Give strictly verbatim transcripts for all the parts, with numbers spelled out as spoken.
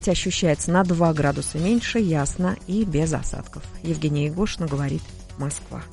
Ощущается на два градуса меньше, ясно и без осадков. Евгения Егошина говорит «Москва».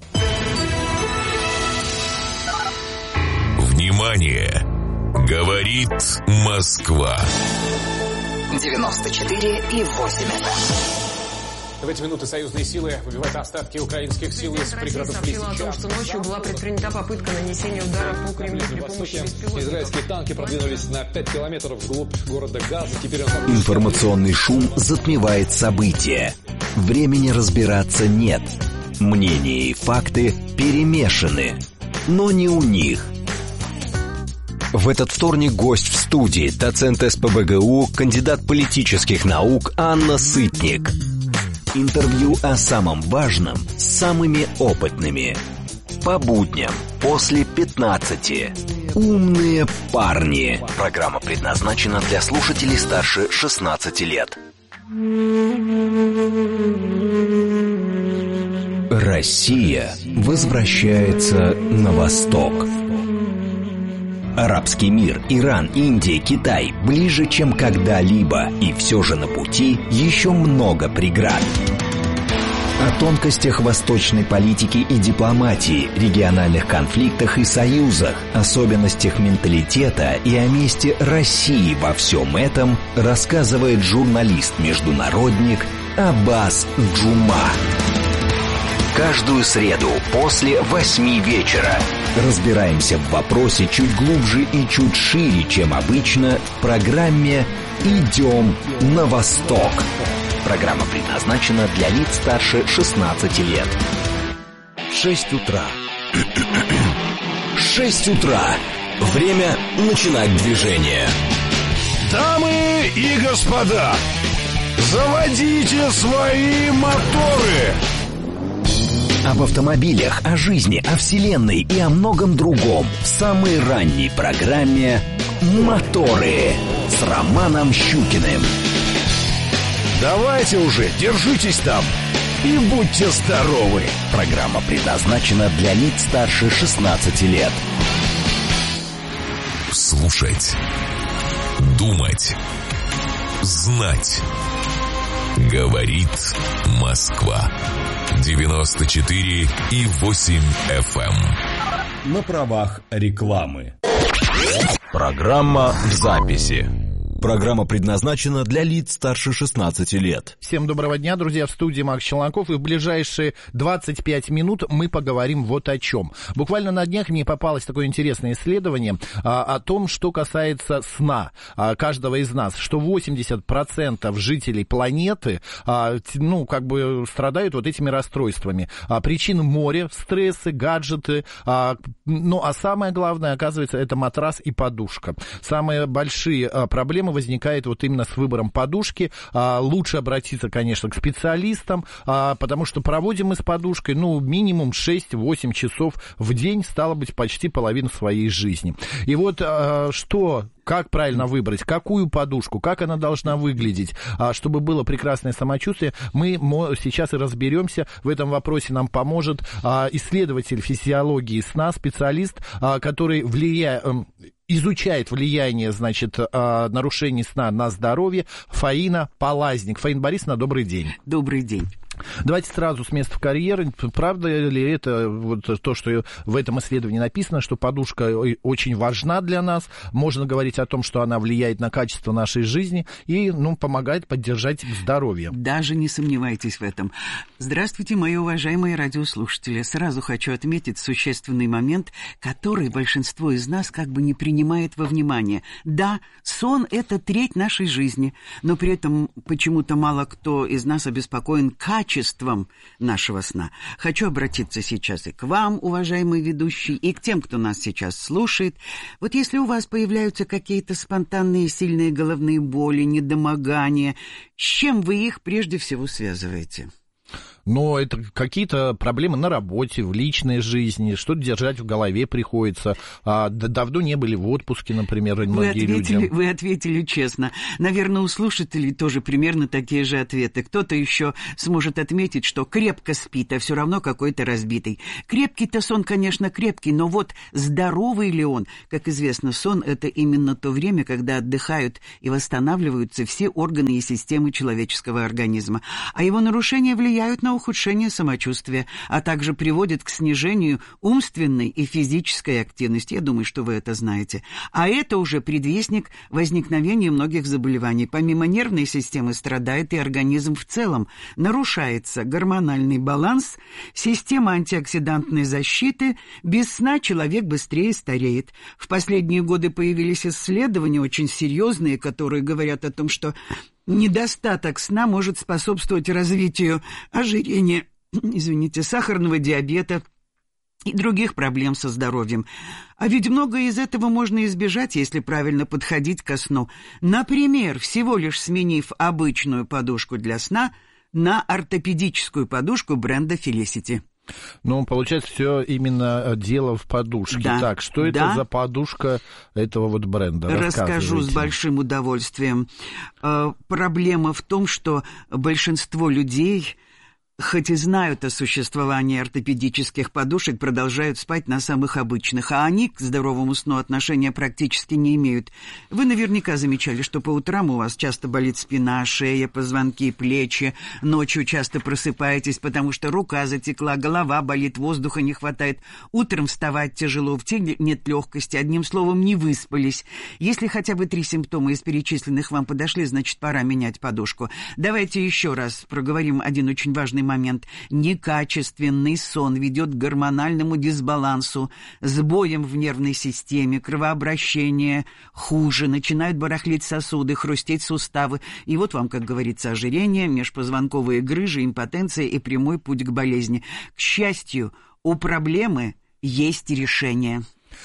Внимание! Говорит Москва. девяносто четыре и восемь эф эм. В эти минуты союзные силы выбивают остатки украинских сил из пригородов Лисичанска. Сообщила о том, что ночью была предпринята попытка нанесения удара по Кремлю при помощи беспилотников. Израильские танки продвинулись на пять километров вглубь города Газа. Теперь он... Информационный шум затмевает события. Времени разбираться нет. Мнения и факты перемешаны. Но не у них. В этот вторник гость в студии, доцент эс пэ бэ гэ у, кандидат политических наук Анна Сытник. Интервью о самом важном с самыми опытными. По будням после пятнадцати. Умные парни. Программа предназначена для слушателей старше шестнадцати лет. Россия возвращается на восток. Арабский мир, Иран, Индия, Китай ближе, чем когда-либо, и все же на пути еще много преград. О тонкостях восточной политики и дипломатии, региональных конфликтах и союзах, особенностях менталитета и о месте России во всем этом рассказывает журналист-международник Аббас Джума. Каждую среду после восьми вечера разбираемся в вопросе чуть глубже и чуть шире, чем обычно, в программе «Идем на восток». Программа предназначена для лиц старше шестнадцати лет. Шесть утра. Шесть утра. Время начинать движение. Дамы и господа, заводите свои моторы. Об автомобилях, о жизни, о вселенной и о многом другом в самой ранней программе «Моторы» с Романом Щукиным. Давайте уже, держитесь там и будьте здоровы. Программа предназначена для лиц старше шестнадцати лет. Слушать, думать, знать. Говорит Москва. девяносто четыре и восемь эф эм. На правах рекламы. Программа в записи. Программа предназначена для лиц старше шестнадцати лет. Всем доброго дня, друзья, в студии Макс Челноков, и в ближайшие двадцать пять минут мы поговорим вот о чем. Буквально на днях мне попалось такое интересное исследование а, о том, что касается сна а, каждого из нас, что восемьдесят процентов жителей планеты, а, ну, как бы страдают вот этими расстройствами. А, причин море, стрессы, гаджеты, а, ну, а самое главное, оказывается, это матрас и подушка. Самые большие а, проблемы возникает вот именно с выбором подушки. А, лучше обратиться, конечно, к специалистам, а, потому что проводим мы с подушкой, ну, минимум шесть-восемь часов в день, стало быть, почти половину своей жизни. И вот а, что... Как правильно выбрать, какую подушку, как она должна выглядеть, чтобы было прекрасное самочувствие, мы сейчас и разберемся. В этом вопросе нам поможет исследователь физиологии сна, специалист, который влияет... изучает влияние, значит, нарушений сна на здоровье, Фаина Полазник. Фаина Борисовна, добрый день. Добрый день. Давайте сразу с места в карьер. Правда ли это вот то, что в этом исследовании написано, что подушка очень важна для нас? Можно говорить о том, что она влияет на качество нашей жизни и, ну, помогает поддержать здоровье. Даже не сомневайтесь в этом. Здравствуйте, мои уважаемые радиослушатели. Сразу хочу отметить существенный момент, который большинство из нас как бы не принимает во внимание. Да, сон – это треть нашей жизни, но при этом почему-то мало кто из нас обеспокоен качеством качеством нашего сна. Хочу обратиться сейчас и к вам, уважаемый ведущий, и к тем, кто нас сейчас слушает. Вот если у вас появляются какие-то спонтанные сильные головные боли, недомогания, с чем вы их прежде всего связываете? Но это какие-то проблемы на работе, в личной жизни, что-то держать в голове приходится. А, давно не были в отпуске, например, вы многие ответили, люди. Вы ответили честно. Наверное, у слушателей тоже примерно такие же ответы. Кто-то еще сможет отметить, что крепко спит, а все равно какой-то разбитый. Крепкий-то сон, конечно, крепкий, но вот здоровый ли он? Как известно, сон — это именно то время, когда отдыхают и восстанавливаются все органы и системы человеческого организма. А его нарушения влияют на ухудшение самочувствия, а также приводит к снижению умственной и физической активности. Я думаю, что вы это знаете. А это уже предвестник возникновения многих заболеваний. Помимо нервной системы страдает и организм в целом. Нарушается гормональный баланс, система антиоксидантной защиты. Без сна человек быстрее стареет. В последние годы появились исследования очень серьезные, которые говорят о том, что недостаток сна может способствовать развитию ожирения, извините, сахарного диабета и других проблем со здоровьем. А ведь многое из этого можно избежать, если правильно подходить ко сну. Например, всего лишь сменив обычную подушку для сна на ортопедическую подушку бренда Felicity. Ну, получается, все именно дело в подушке. Да, так, что это да. за подушка этого вот бренда? Расскажу с большим удовольствием. Э, проблема в том, что большинство людей, хоть и знают о существовании ортопедических подушек, продолжают спать на самых обычных, а они к здоровому сну отношения практически не имеют. Вы наверняка замечали, что по утрам у вас часто болит спина, шея, позвонки, плечи, ночью часто просыпаетесь, потому что рука затекла, голова болит, воздуха не хватает, утром вставать тяжело, в теле нет легкости, одним словом, не выспались. Если хотя бы три симптома из перечисленных вам подошли, значит, пора менять подушку. Давайте еще раз проговорим один очень важный момент. момент. Некачественный сон ведет к гормональному дисбалансу, сбоям в нервной системе, кровообращение хуже, начинают барахлить сосуды, хрустеть суставы. И вот вам, как говорится, ожирение, межпозвонковые грыжи, импотенция и прямой путь к болезни. К счастью, у проблемы есть решение.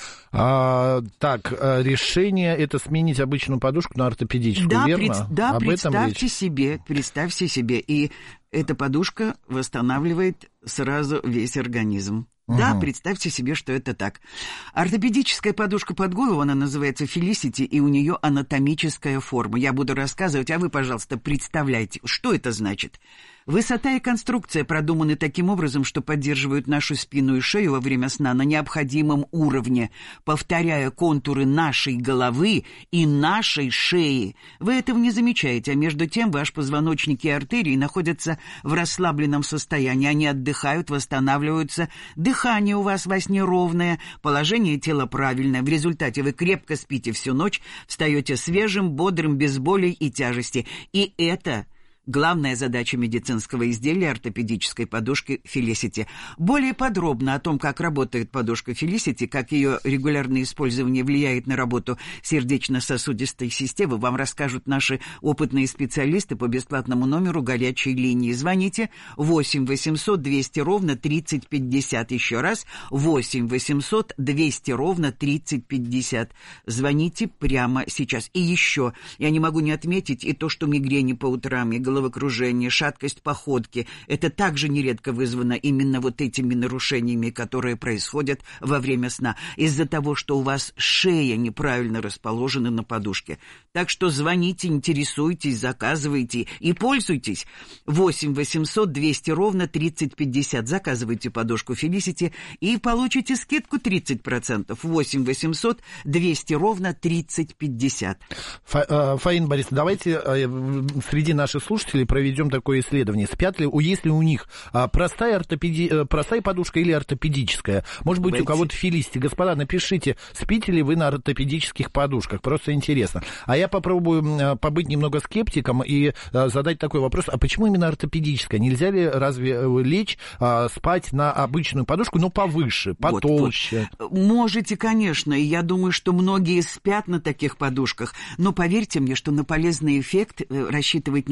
А, так, решение — это сменить обычную подушку на ортопедическую, да, верно? Пред, да, Об представьте этом себе, представьте себе. И эта подушка восстанавливает сразу весь организм. Угу. Да, представьте себе, что это так. Ортопедическая подушка под голову, она называется Felicity, и у нее анатомическая форма. Я буду рассказывать, а вы, пожалуйста, представляйте, что это значит. Высота и конструкция продуманы таким образом, что поддерживают нашу спину и шею во время сна на необходимом уровне, повторяя контуры нашей головы и нашей шеи. Вы этого не замечаете, а между тем ваш позвоночник и артерии находятся в расслабленном состоянии. Они отдыхают, восстанавливаются. Дыхание у вас во сне ровное, положение тела правильное. В результате вы крепко спите всю ночь, встаете свежим, бодрым, без болей и тяжести. И это главная задача медицинского изделия ортопедической подушки Felicity. Более подробно о том, как работает подушка Felicity, как ее регулярное использование влияет на работу сердечно-сосудистой системы, вам расскажут наши опытные специалисты по бесплатному номеру горячей линии. Звоните восемь восемьсот двести ровно тридцать пятьдесят. Еще раз, восемь восемьсот двести ровно тридцать пятьдесят. Звоните прямо сейчас. И еще, я не могу не отметить и то, что мигрени по утрам, и головокружение, шаткость походки. Это также нередко вызвано именно вот этими нарушениями, которые происходят во время сна, из-за того, что у вас шея неправильно расположена на подушке. Так что звоните, интересуйтесь, заказывайте и пользуйтесь. восемь восемьсот двести ровно тридцать пятьдесят. Заказывайте подушку Felicity и получите скидку тридцать процентов. восемь восемьсот двести ровно тридцать пятьдесят. Фа, Фаина Борисовна, давайте среди наших слушателей проведем такое исследование. Спят ли, если у них простая, ортопеди, простая подушка или ортопедическая? Может быть, Давайте. у кого-то Felicity. Господа, напишите, спите ли вы на ортопедических подушках? Просто интересно. А я попробую побыть немного скептиком и задать такой вопрос. А почему именно ортопедическая? Нельзя ли разве лечь, спать на обычную подушку, но повыше, потолще? Вот, вот. Можете, конечно. И я думаю, что многие спят на таких подушках. Но поверьте мне, что на полезный эффект рассчитывать нельзя.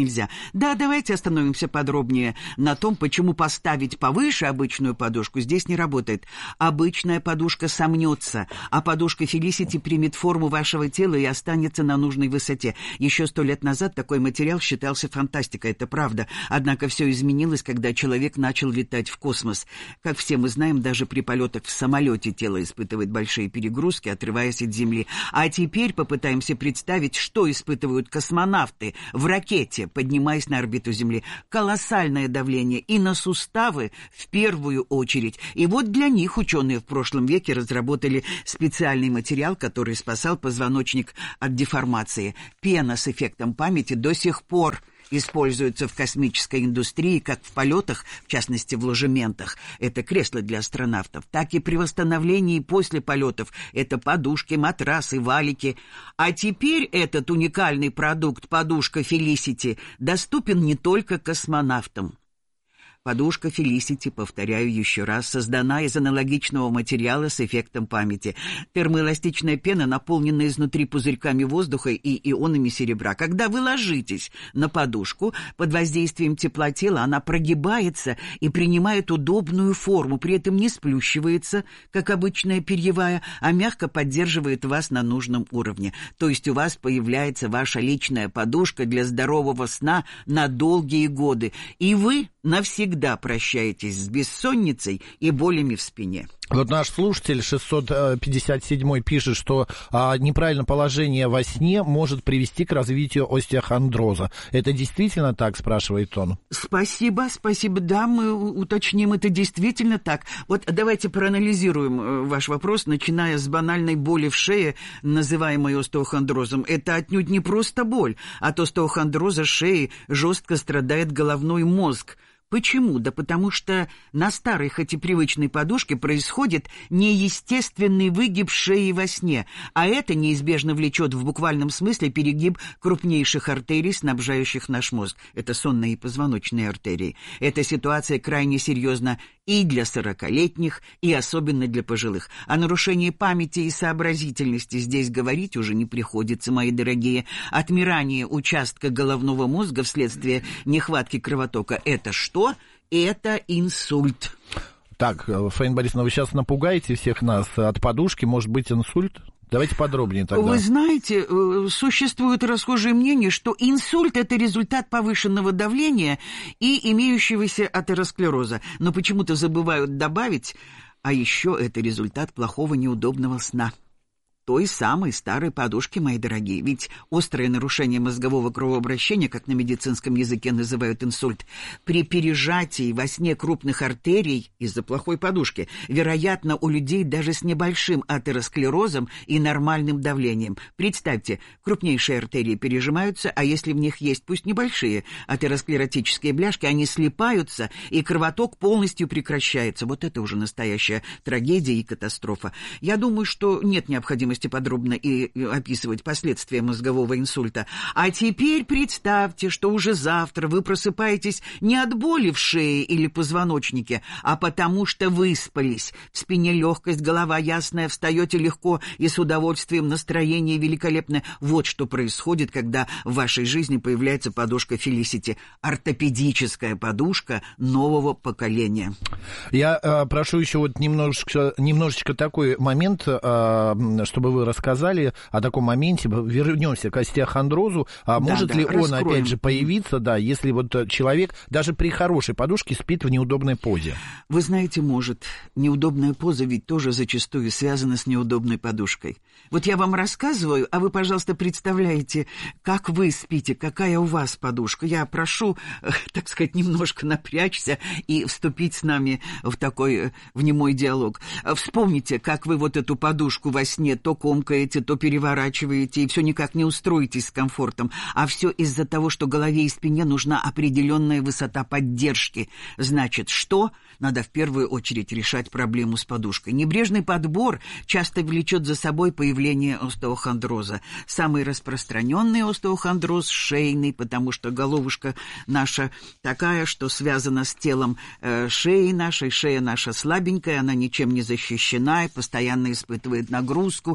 Да, давайте остановимся подробнее на том, почему поставить повыше обычную подушку здесь не работает. Обычная подушка сомнется, а подушка Felicity примет форму вашего тела и останется на нужной высоте. Еще сто лет назад такой материал считался фантастикой, это правда. Однако все изменилось, когда человек начал летать в космос. Как все мы знаем, даже при полетах в самолете тело испытывает большие перегрузки, отрываясь от Земли. А теперь попытаемся представить, что испытывают космонавты в ракете, поднимаясь на орбиту Земли. Колоссальное давление и на суставы в первую очередь. И вот для них ученые в прошлом веке разработали специальный материал, который спасал позвоночник от деформации. Пена с эффектом памяти до сих пор используется в космической индустрии, как в полетах, в частности в ложементах. Это кресла для астронавтов. Так и при восстановлении после полетов. Это подушки, матрасы, валики. А теперь этот уникальный продукт, подушка Felicity, доступен не только космонавтам. Подушка Felicity, повторяю еще раз, создана из аналогичного материала с эффектом памяти. Термоэластичная пена наполнена изнутри пузырьками воздуха и ионами серебра. Когда вы ложитесь на подушку, под воздействием тепла тела она прогибается и принимает удобную форму, при этом не сплющивается, как обычная перьевая, а мягко поддерживает вас на нужном уровне. То есть у вас появляется ваша личная подушка для здорового сна на долгие годы. И вы навсегда Всегда прощаетесь с бессонницей и болями в спине. Вот наш слушатель шестьсот пятьдесят седьмой пишет, что а, неправильное положение во сне может привести к развитию остеохондроза. Это действительно так, спрашивает он? Спасибо, спасибо. Да, мы уточним, это действительно так. Вот давайте проанализируем ваш вопрос, начиная с банальной боли в шее, называемой остеохондрозом. Это отнюдь не просто боль. От остеохондроза шеи жестко страдает головной мозг. Почему? Да потому что на старой, хоть и привычной подушке происходит неестественный выгиб шеи во сне, а это неизбежно влечет в буквальном смысле перегиб крупнейших артерий, снабжающих наш мозг. Это сонные и позвоночные артерии. Эта ситуация крайне серьезна и для сорокалетних, и особенно для пожилых. О нарушении памяти и сообразительности здесь говорить уже не приходится, мои дорогие. Отмирание участка головного мозга вследствие нехватки кровотока – это что? Это инсульт. Так, Фаина Борисовна, вы сейчас напугаете всех нас от подушки, может быть инсульт? Давайте подробнее тогда. Вы знаете, существует расхожее мнение, что инсульт – это результат повышенного давления и имеющегося атеросклероза. Но почему-то забывают добавить, а еще это результат плохого неудобного сна. Той самой старой подушки, мои дорогие. Ведь острое нарушение мозгового кровообращения, как на медицинском языке называют инсульт, при пережатии во сне крупных артерий из-за плохой подушки, вероятно, у людей даже с небольшим атеросклерозом и нормальным давлением. Представьте, крупнейшие артерии пережимаются, а если в них есть, пусть небольшие, атеросклеротические бляшки, они слипаются, и кровоток полностью прекращается. Вот это уже настоящая трагедия и катастрофа. Я думаю, что нет необходимости подробно и описывать последствия мозгового инсульта. А теперь представьте, что уже завтра вы просыпаетесь не от боли в шее или позвоночнике, а потому что выспались. В спине легкость, голова ясная, встаете легко и с удовольствием, настроение великолепное. Вот что происходит, когда в вашей жизни появляется подушка Felicity. Ортопедическая подушка нового поколения. Я э, прошу еще вот немножечко, немножечко такой момент, э, чтобы вы рассказали о таком моменте. Вернемся к остеохондрозу. А да, может да, ли раскроем. Он, опять же, появиться, да, если вот человек даже при хорошей подушке спит в неудобной позе? Вы знаете, может. Неудобная поза ведь тоже зачастую связана с неудобной подушкой. Вот я вам рассказываю, а вы, пожалуйста, представляете, как вы спите, какая у вас подушка. Я прошу, так сказать, немножко напрячься и вступить с нами в такой, в немой диалог. Вспомните, как вы вот эту подушку во сне то комкаете, то переворачиваете, и все никак не устроитесь с комфортом. А все из-за того, что голове и спине нужна определенная высота поддержки. Значит, что? Надо в первую очередь решать проблему с подушкой. Небрежный подбор часто влечет за собой появление остеохондроза. Самый распространенный остеохондроз шейный, потому что головушка наша такая, что связана с телом э, шеи нашей. Шея наша слабенькая, она ничем не защищена и постоянно испытывает нагрузку.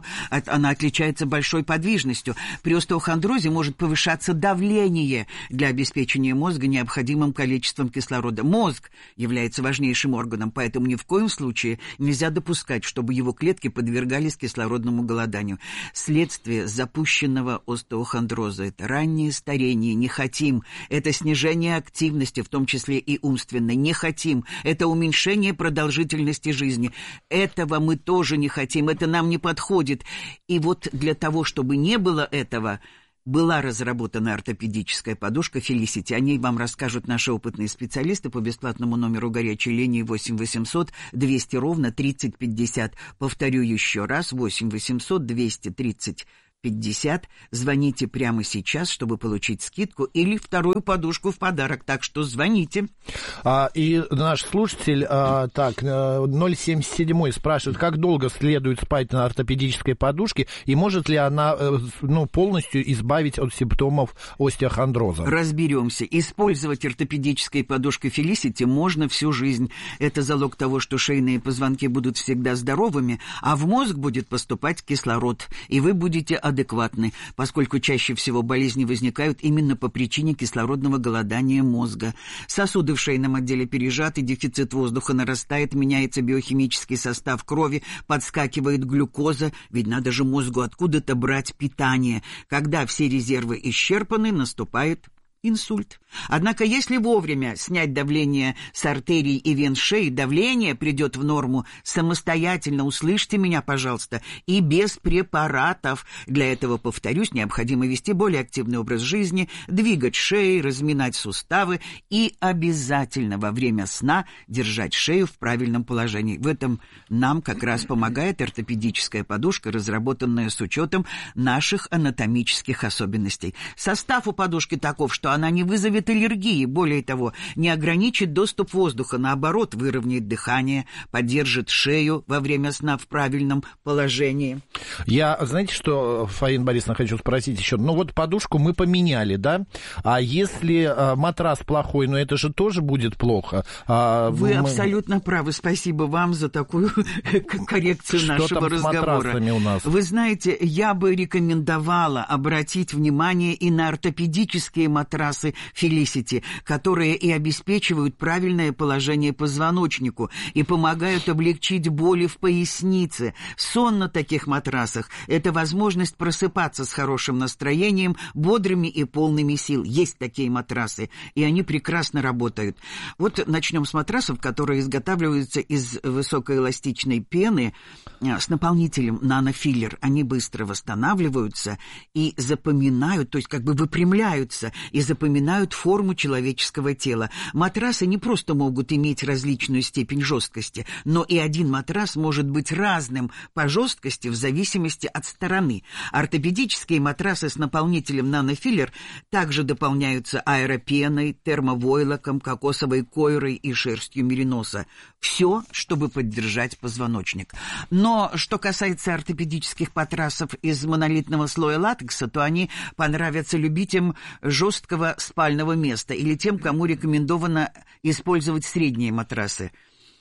Она отличается большой подвижностью. При остеохондрозе может повышаться давление для обеспечения мозга необходимым количеством кислорода. Мозг является важнейшим органом, поэтому ни в коем случае нельзя допускать, чтобы его клетки подвергались кислородному голоданию. Следствие запущенного остеохондроза – это раннее старение. Не хотим. Это снижение активности, в том числе и умственной. Не хотим. Это уменьшение продолжительности жизни. Этого мы тоже не хотим. Это нам не подходит. И вот для того, чтобы не было этого, была разработана ортопедическая подушка Felicity. О ней вам расскажут наши опытные специалисты по бесплатному номеру горячей линии восемь восемьсот двести ровно тридцать пятьдесят. Повторю еще раз, восемь восемьсот двести тридцать пятьдесят. Звоните прямо сейчас, чтобы получить скидку или вторую подушку в подарок. Так что звоните. А, и наш слушатель, а, так, ноль семьдесят семь спрашивает, как долго следует спать на ортопедической подушке и может ли она, ну, полностью избавить от симптомов остеохондроза? Разберемся. Использовать ортопедической подушкой Felicity можно всю жизнь. Это залог того, что шейные позвонки будут всегда здоровыми, а в мозг будет поступать кислород, и вы будете адекватны, поскольку чаще всего болезни возникают именно по причине кислородного голодания мозга. Сосуды в шейном отделе пережаты, дефицит воздуха нарастает, меняется биохимический состав крови, подскакивает глюкоза, ведь надо же мозгу откуда-то брать питание. Когда все резервы исчерпаны, наступает инсульт. Однако, если вовремя снять давление с артерий и вен шеи, давление придет в норму самостоятельно, услышьте меня, пожалуйста, и без препаратов. Для этого, повторюсь, необходимо вести более активный образ жизни, двигать шеей, разминать суставы и обязательно во время сна держать шею в правильном положении. В этом нам как раз помогает ортопедическая подушка, разработанная с учетом наших анатомических особенностей. Состав у подушки таков, что она не вызовет аллергии, более того, не ограничит доступ воздуха, наоборот, выровняет дыхание, поддержит шею во время сна в правильном положении. Я, знаете, что, Фаина Борисовна, хочу спросить еще? Ну вот подушку мы поменяли, да? А если а, матрас плохой, ну это же тоже будет плохо? А, Вы мы... абсолютно правы. Спасибо вам за такую коррекцию что нашего там разговора. С матрасами у нас? Вы знаете, я бы рекомендовала обратить внимание и на ортопедические матрасы Felicity, которые и обеспечивают правильное положение позвоночнику и помогают облегчить боли в пояснице. Сон на таких матрасах – это возможность просыпаться с хорошим настроением, бодрыми и полными сил. Есть такие матрасы, и они прекрасно работают. Вот начнем с матрасов, которые изготавливаются из высокоэластичной пены с наполнителем нанофиллер. Они быстро восстанавливаются и запоминают, то есть как бы выпрямляются и запоминают форму человеческого тела. Матрасы не просто могут иметь различную степень жесткости, но и один матрас может быть разным по жесткости в зависимости от стороны. Ортопедические матрасы с наполнителем нанофиллер также дополняются аэропеной, термовойлоком, кокосовой койрой и шерстью мериноса. Все, чтобы поддержать позвоночник. Но что касается ортопедических матрасов из монолитного слоя латекса, то они понравятся любителям жесткого спального места или тем, кому рекомендовано использовать средние матрасы.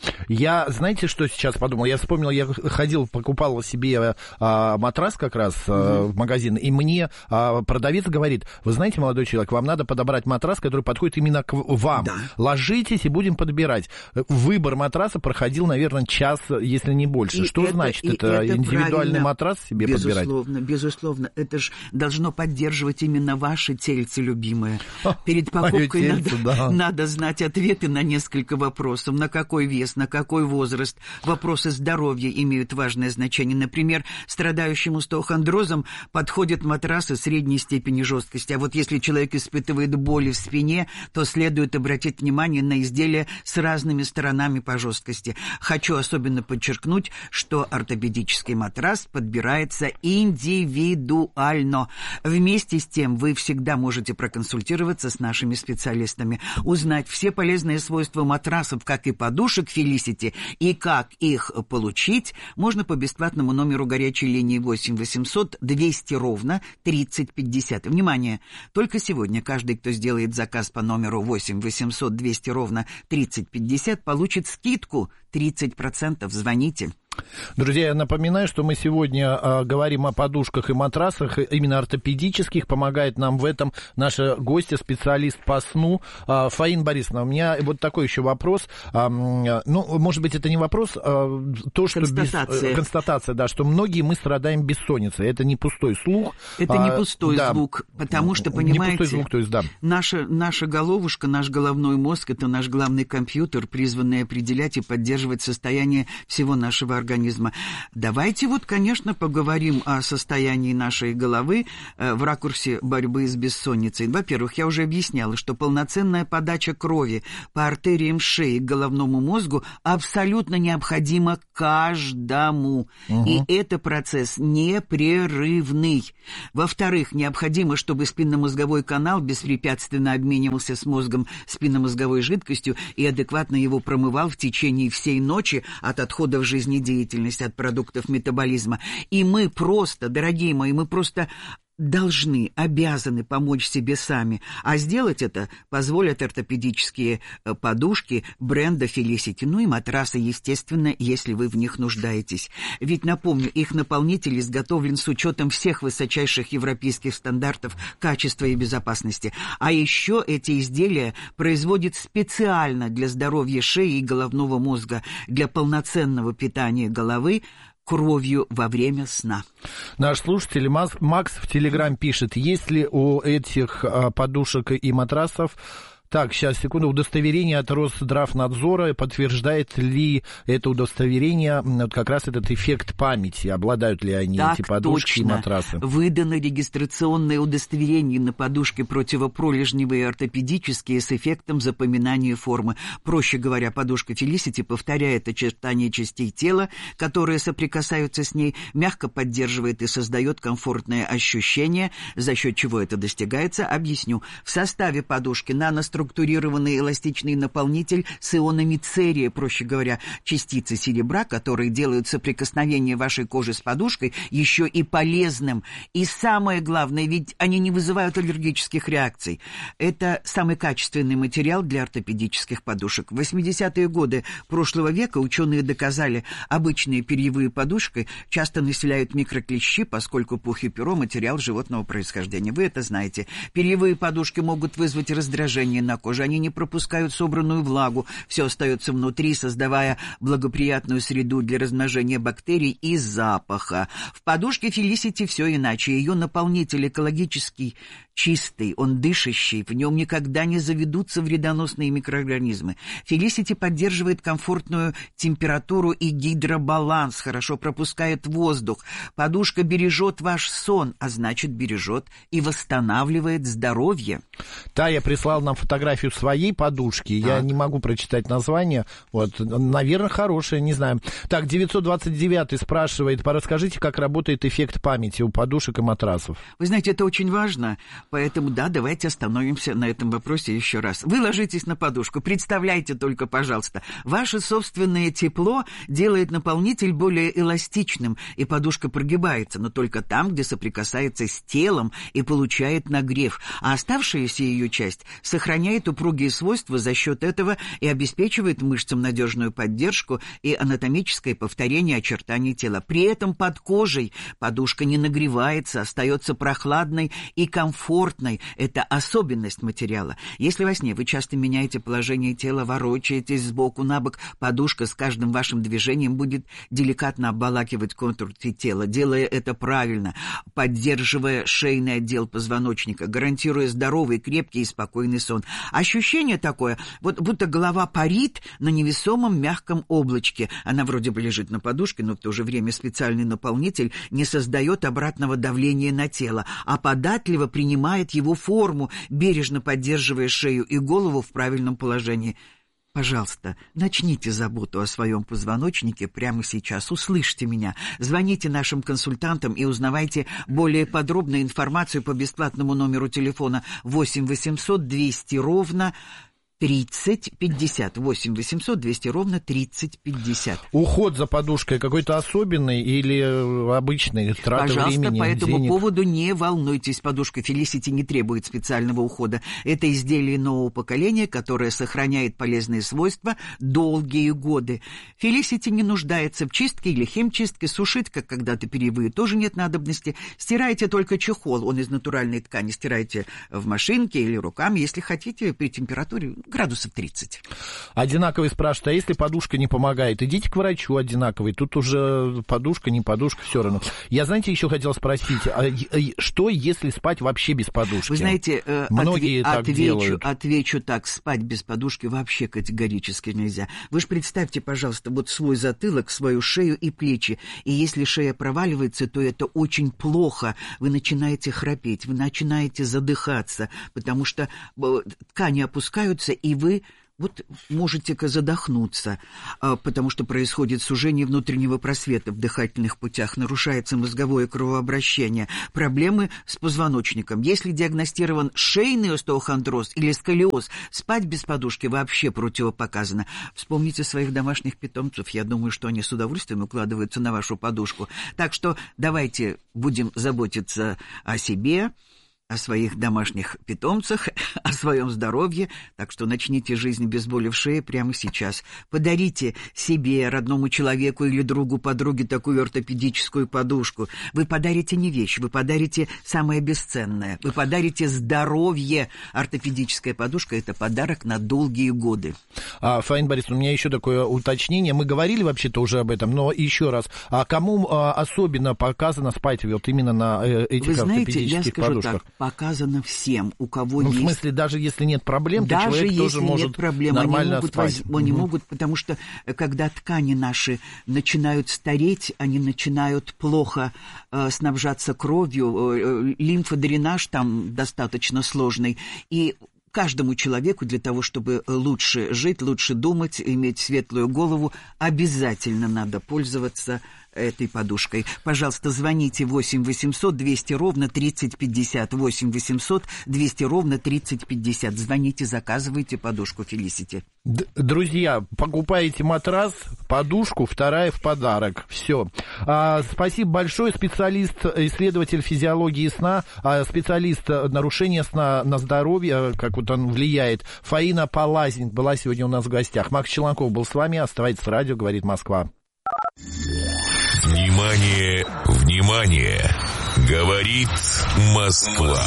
Я, знаете, что сейчас подумал? Я вспомнил, я ходил, покупал себе а, матрас как раз а, mm-hmm. в магазин, и мне а, продавец говорит, вы знаете, молодой человек, вам надо подобрать матрас, который подходит именно к вам. Да. Ложитесь и будем подбирать. Выбор матраса проходил, наверное, час, если не больше. И что это, значит это? это индивидуальный правильно. Матрас себе безусловно, подбирать? Безусловно, безусловно. Это же должно поддерживать именно ваше тельце, любимое. Перед покупкой тельце, надо, да. надо знать ответы на несколько вопросов. На какой вес, на какой возраст. Вопросы здоровья имеют важное значение. Например, страдающим остеохондрозом подходят матрасы средней степени жесткости. А вот если человек испытывает боли в спине, то следует обратить внимание на изделия с разными сторонами по жесткости. Хочу особенно подчеркнуть, что ортопедический матрас подбирается индивидуально. Вместе с тем вы всегда можете проконсультироваться с нашими специалистами, узнать все полезные свойства матрасов, как и подушек Felicity, и как их получить, можно по бесплатному номеру горячей линии восемь восемьсот двести ровно тридцать пятьдесят. Внимание! Только сегодня каждый, кто сделает заказ по номеру восемь восемьсот двести ровно тридцать пятьдесят, получит скидку тридцать процентов. Звоните. Друзья, я напоминаю, что мы сегодня э, говорим о подушках и матрасах, именно ортопедических. Помогает нам в этом наша гостья, специалист по сну. Э, Фаина Борисовна, у меня вот такой еще вопрос. Э, ну, может быть, это не вопрос, а то, что... Констатация. Без, констатация, да, что многие мы страдаем бессонницей. Это не пустой слух. Это а, не пустой да, звук, потому что, понимаете... Не пустой звук, то есть, да. Наша, наша головушка, наш головной мозг — это наш главный компьютер, призванный определять и поддерживать состояние всего нашего организма. Организма. Давайте вот, конечно, поговорим о состоянии нашей головы э, в ракурсе борьбы с бессонницей. Во-первых, я уже объясняла, что полноценная подача крови по артериям шеи к головному мозгу абсолютно необходима каждому. Угу. И это процесс непрерывный. Во-вторых, необходимо, чтобы спинномозговой канал беспрепятственно обменивался с мозгом спинномозговой жидкостью и адекватно его промывал в течение всей ночи от отходов жизнедеятельности, от продуктов метаболизма. И мы просто, дорогие мои, мы просто должны, обязаны помочь себе сами. А сделать это позволят ортопедические подушки бренда Felicity. Ну и матрасы, естественно, если вы в них нуждаетесь. Ведь, напомню, их наполнитель изготовлен с учетом всех высочайших европейских стандартов качества и безопасности. А еще эти изделия производят специально для здоровья шеи и головного мозга, для полноценного питания головы кровью во время сна. Наш слушатель Макс в Телеграм пишет, есть ли у этих подушек и матрасов Так, сейчас, секунду. Удостоверение от Росздравнадзора. Подтверждает ли это удостоверение вот как раз этот эффект памяти? Обладают ли они, так эти подушки точно. и матрасы? Выдано регистрационное удостоверение на подушки противопролежневые и ортопедические с эффектом запоминания формы. Проще говоря, подушка Felicity повторяет очертания частей тела, которые соприкасаются с ней, мягко поддерживает и создает комфортное ощущение. За счет чего это достигается, объясню. В составе подушки наноструктурированный эластичный наполнитель с ионами церия, проще говоря, частицы серебра, которые делают соприкосновение вашей кожи с подушкой еще и полезным. И самое главное, ведь они не вызывают аллергических реакций. Это самый качественный материал для ортопедических подушек. В восьмидесятые годы прошлого века ученые доказали, обычные перьевые подушки часто населяют микроклещи, поскольку пух и перо – материал животного происхождения. Вы это знаете. Перьевые подушки могут вызвать раздражение на коже, они не пропускают собранную влагу, все остается внутри, создавая благоприятную среду для размножения бактерий и запаха. В подушке Felicity все иначе. Ее наполнитель экологический, чистый, он дышащий, в нем никогда не заведутся вредоносные микроорганизмы. Felicity поддерживает комфортную температуру и гидробаланс, хорошо пропускает воздух. Подушка бережет ваш сон, а значит бережет и восстанавливает здоровье. Тая прислал нам фотографию своей подушки. Так. Я не могу прочитать название. Вот, наверное, хорошая, не знаю. Так, девятьсот двадцать девятый спрашивает, расскажите, как работает эффект памяти у подушек и матрасов. Вы знаете, это очень важно, поэтому, да, давайте остановимся на этом вопросе еще раз. Вы ложитесь на подушку, представляйте только, пожалуйста, ваше собственное тепло делает наполнитель более эластичным, и подушка прогибается, но только там, где соприкасается с телом и получает нагрев, а оставшаяся ее часть сохраняет упругие свойства за счет этого и обеспечивает мышцам надежную поддержку и анатомическое повторение очертаний тела. При этом под кожей подушка не нагревается, остается прохладной и комфортной. Это особенность материала. Если во сне вы часто меняете положение тела, ворочаетесь сбоку на бок, подушка с каждым вашим движением будет деликатно обволакивать контур тела, делая это правильно, поддерживая шейный отдел позвоночника, гарантируя здоровый, крепкий и спокойный сон. Ощущение такое, вот будто голова парит на невесомом мягком облачке. Она вроде бы лежит на подушке, но в то же время специальный наполнитель не создает обратного давления на тело, а податливо принимает его форму, бережно поддерживая шею и голову в правильном положении. Пожалуйста, начните заботу о своем позвоночнике прямо сейчас. Услышьте меня. Звоните нашим консультантам и узнавайте более подробную информацию по бесплатному номеру телефона восемь восемьсот двести ровно тридцать пятьдесят. восемь восемьсот двести ровно тридцать пятьдесят. Уход за подушкой какой-то особенный или обычный? Траты Пожалуйста, времени, по этому денег? поводу не волнуйтесь. Подушка Felicity не требует специального ухода. Это изделие нового поколения, которое сохраняет полезные свойства долгие годы. Felicity не нуждается в чистке или химчистке. Сушить, как когда-то перьевые, тоже нет надобности. Стирайте только чехол. Он из натуральной ткани. Стирайте в машинке или руками, если хотите, при температуре градусов тридцать. Одинаковый спрашивает, а если подушка не помогает, идите к врачу одинаковый. Тут уже подушка, не подушка, все равно. Я, знаете, еще хотел спросить, а что, если спать вообще без подушки? Вы знаете, многие отве- так отвечу, делают. Отвечу так, спать без подушки вообще категорически нельзя. Вы же представьте, пожалуйста, вот свой затылок, свою шею и плечи. И если шея проваливается, то это очень плохо. Вы начинаете храпеть, вы начинаете задыхаться, потому что ткани опускаются, и вы вот можете-ка задохнуться, потому что происходит сужение внутреннего просвета в дыхательных путях, нарушается мозговое кровообращение, проблемы с позвоночником. Если диагностирован шейный остеохондроз или сколиоз, спать без подушки вообще противопоказано. Вспомните своих домашних питомцев, я думаю, что они с удовольствием укладываются на вашу подушку. Так что давайте будем заботиться о себе, о своих домашних питомцах, о своем здоровье, так что начните жизнь без боли в шее прямо сейчас. Подарите себе, родному человеку или другу, подруге такую ортопедическую подушку. Вы подарите не вещь, вы подарите самое бесценное. Вы подарите здоровье. Ортопедическая подушка – это подарок на долгие годы. А, Фаина Борисовна, у меня еще такое уточнение. Мы говорили вообще-то уже об этом, но еще раз. А кому а, особенно показано спать вот именно на э, этих Вы знаете, ортопедических я скажу подушках? Так, показано всем, у кого ну, есть... в смысле, даже если нет проблем, то даже человек если тоже может нет проблем, нормально они могут спать. Воз... Они угу. могут, потому что когда ткани наши начинают стареть, они начинают плохо э, снабжаться кровью, э, лимфодренаж там достаточно сложный, и каждому человеку для того, чтобы лучше жить, лучше думать, иметь светлую голову, обязательно надо пользоваться этой подушкой. Пожалуйста, звоните восемь восемьсот двести ровно тридцать пятьдесят. восемь восемьсот двести ровно тридцать пятьдесят. Звоните, заказывайте подушку Felicity. Д- друзья, покупаете матрас, подушку, вторая в подарок. Все. А, спасибо большое. Специалист, исследователь физиологии сна, а, специалист нарушения сна на здоровье, как вот он влияет. Фаина Палазник была сегодня у нас в гостях. Макс Челноков был с вами. Оставайтесь с радио, говорит Москва. Внимание, внимание! Говорит Москва.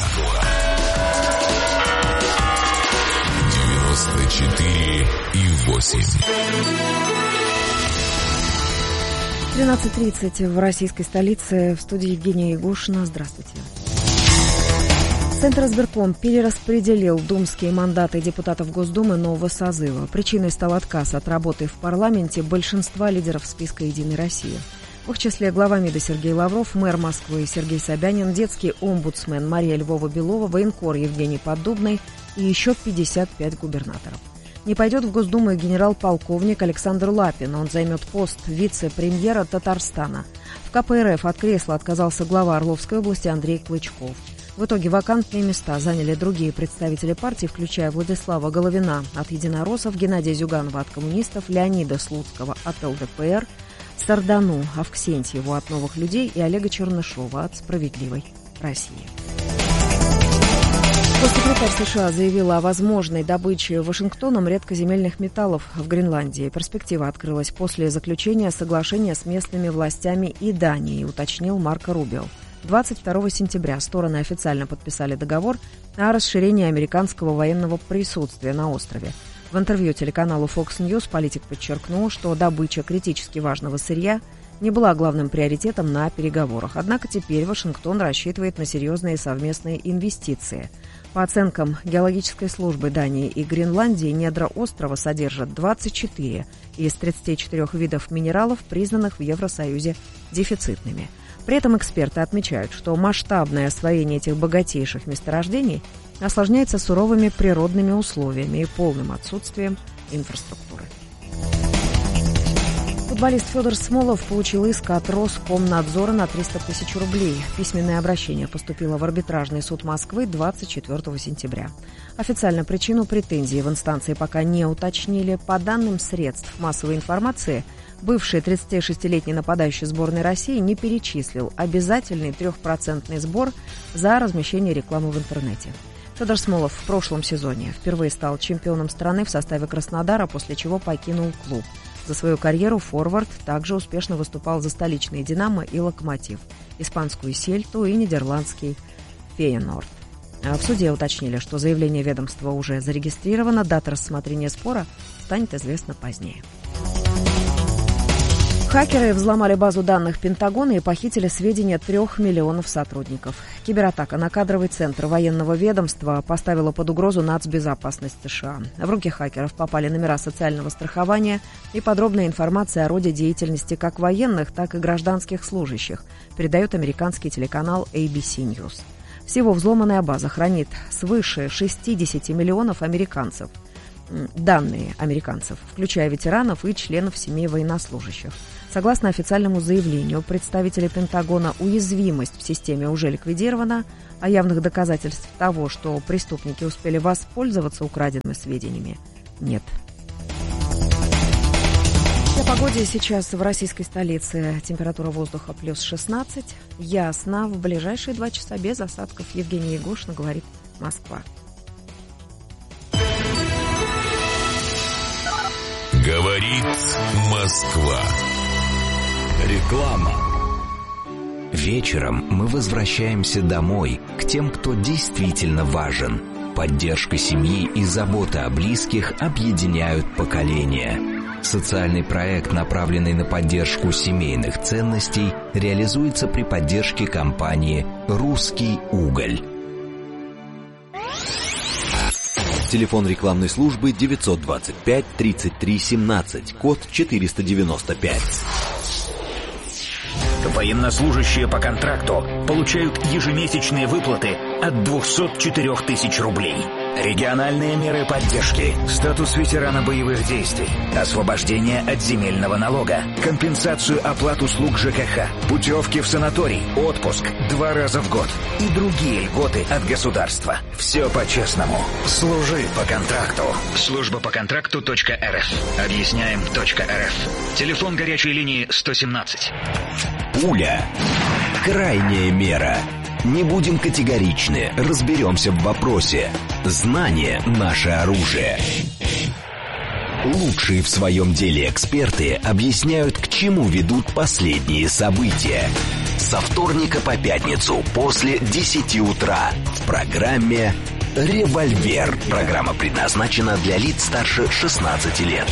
девяносто четыре и восемь. тринадцать тридцать в российской столице. В студии Евгения Егошина. Здравствуйте. Центр избирком перераспределил думские мандаты депутатов Госдумы нового созыва. Причиной стал отказ от работы в парламенте большинства лидеров списка «Единой России». В их числе глава МИДа Сергей Лавров, мэр Москвы Сергей Собянин, детский омбудсмен Мария Львова-Белова, военкор Евгений Поддубный и еще пятьдесят пять губернаторов. Не пойдет в Госдуму и генерал-полковник Александр Лапин. Он займет пост вице-премьера Татарстана. В ка пэ эр эф от кресла отказался глава Орловской области Андрей Клычков. В итоге вакантные места заняли другие представители партии, включая Владислава Головина от единороссов, Геннадия Зюганова от коммунистов, Леонида Слуцкого от эл дэ пэ эр, Сардану Авксентьеву от «Новых людей» и Олега Чернышова от «Справедливой России». Госсекретарь США заявила о возможной добыче Вашингтоном редкоземельных металлов в Гренландии. Перспектива открылась после заключения соглашения с местными властями и Данией, уточнил Марко Рубио. двадцать второго сентября стороны официально подписали договор о расширении американского военного присутствия на острове. В интервью телеканалу Fox News политик подчеркнул, что добыча критически важного сырья не была главным приоритетом на переговорах. Однако теперь Вашингтон рассчитывает на серьезные совместные инвестиции. По оценкам геологической службы Дании и Гренландии, недра острова содержат двадцать четыре из тридцати четырёх видов минералов, признанных в Евросоюзе дефицитными. При этом эксперты отмечают, что масштабное освоение этих богатейших месторождений осложняется суровыми природными условиями и полным отсутствием инфраструктуры. Футболист Федор Смолов получил иск от Роскомнадзора на триста тысяч рублей. Письменное обращение поступило в арбитражный суд Москвы двадцать четвёртого сентября. Официально причину претензий в инстанции пока не уточнили. По данным средств массовой информации, бывший тридцатишестилетний нападающий сборной России не перечислил обязательный трехпроцентный сбор за размещение рекламы в интернете. Федор Смолов в прошлом сезоне впервые стал чемпионом страны в составе Краснодара, после чего покинул клуб. За свою карьеру форвард также успешно выступал за столичные «Динамо» и «Локомотив», испанскую «Сельту» и нидерландский «Фейенорд». В суде уточнили, что заявление ведомства уже зарегистрировано, дата рассмотрения спора станет известна позднее. Хакеры взломали базу данных Пентагона и похитили сведения трех миллионов сотрудников. Кибератака на кадровый центр военного ведомства поставила под угрозу нацбезопасность США. В руки хакеров попали номера социального страхования и подробная информация о роде деятельности как военных, так и гражданских служащих, передает американский телеканал эй би си News. Всего взломанная база хранит свыше шестидесяти миллионов американцев. Данные американцев, включая ветеранов и членов семей военнослужащих. Согласно официальному заявлению представителей Пентагона, уязвимость в системе уже ликвидирована, а явных доказательств того, что преступники успели воспользоваться украденными сведениями, нет. О погоде сейчас в российской столице. Температура воздуха плюс шестнадцать. Ясно. В ближайшие два часа без осадков. Евгения Егошина, говорит Москва. Говорит Москва. Реклама. Вечером мы возвращаемся домой, к тем, кто действительно важен. Поддержка семьи и забота о близких объединяют поколения. Социальный проект, направленный на поддержку семейных ценностей, реализуется при поддержке компании «Русский уголь». Телефон рекламной службы девятьсот двадцать пять тридцать три семнадцать, код четыреста девяносто пять. Военнослужащие по контракту получают ежемесячные выплаты от двухсот четырёх тысяч рублей. Региональные меры поддержки, статус ветерана боевых действий, освобождение от земельного налога, компенсацию оплат услуг ЖКХ, путевки в санаторий, отпуск два раза в год и другие льготы от государства. Все по-честному. Служи по контракту. Служба по контракту .рф. Объясняем .рф. Телефон горячей линии сто семнадцать. Пуля. Крайняя мера. Не будем категоричны, разберемся в вопросе. Знание – наше оружие. Лучшие в своем деле эксперты объясняют, к чему ведут последние события. Со вторника по пятницу после десяти утра в программе «Револьвер». Программа предназначена для лиц старше шестнадцати лет.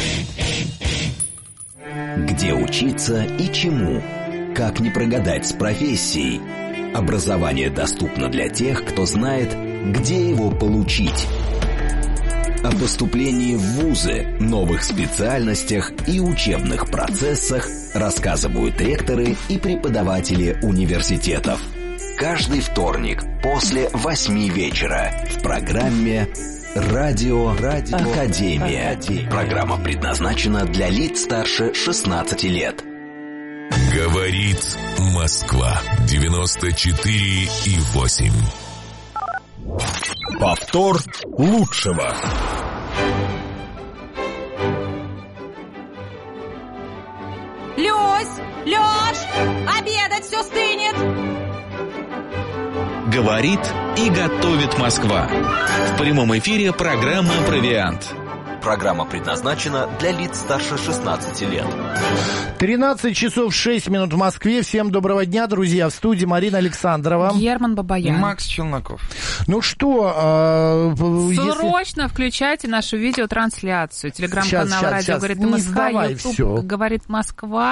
Где учиться и чему? Как не прогадать с профессией? Образование доступно для тех, кто знает, где его получить. О поступлении в вузы, новых специальностях и учебных процессах рассказывают ректоры и преподаватели университетов. Каждый вторник после восьми вечера в программе «Радио, Радио Академия». Академия. Программа предназначена для лиц старше шестнадцати лет. Говорит Москва. девяносто четыре и восемь. Повтор лучшего. Люсь! Лёш! Обедать все стынет! Говорит и готовит Москва. В прямом эфире программа «Провиант». Программа предназначена для лиц старше шестнадцати лет. тринадцать часов шесть минут в Москве. Всем доброго дня, друзья. В студии Марина Александрова. Герман Бабаян. И Макс Челноков. Ну что... Э, Срочно если... включайте нашу видеотрансляцию. Телеграм-канал «Радио говорит Москва», YouTube говорит Москва.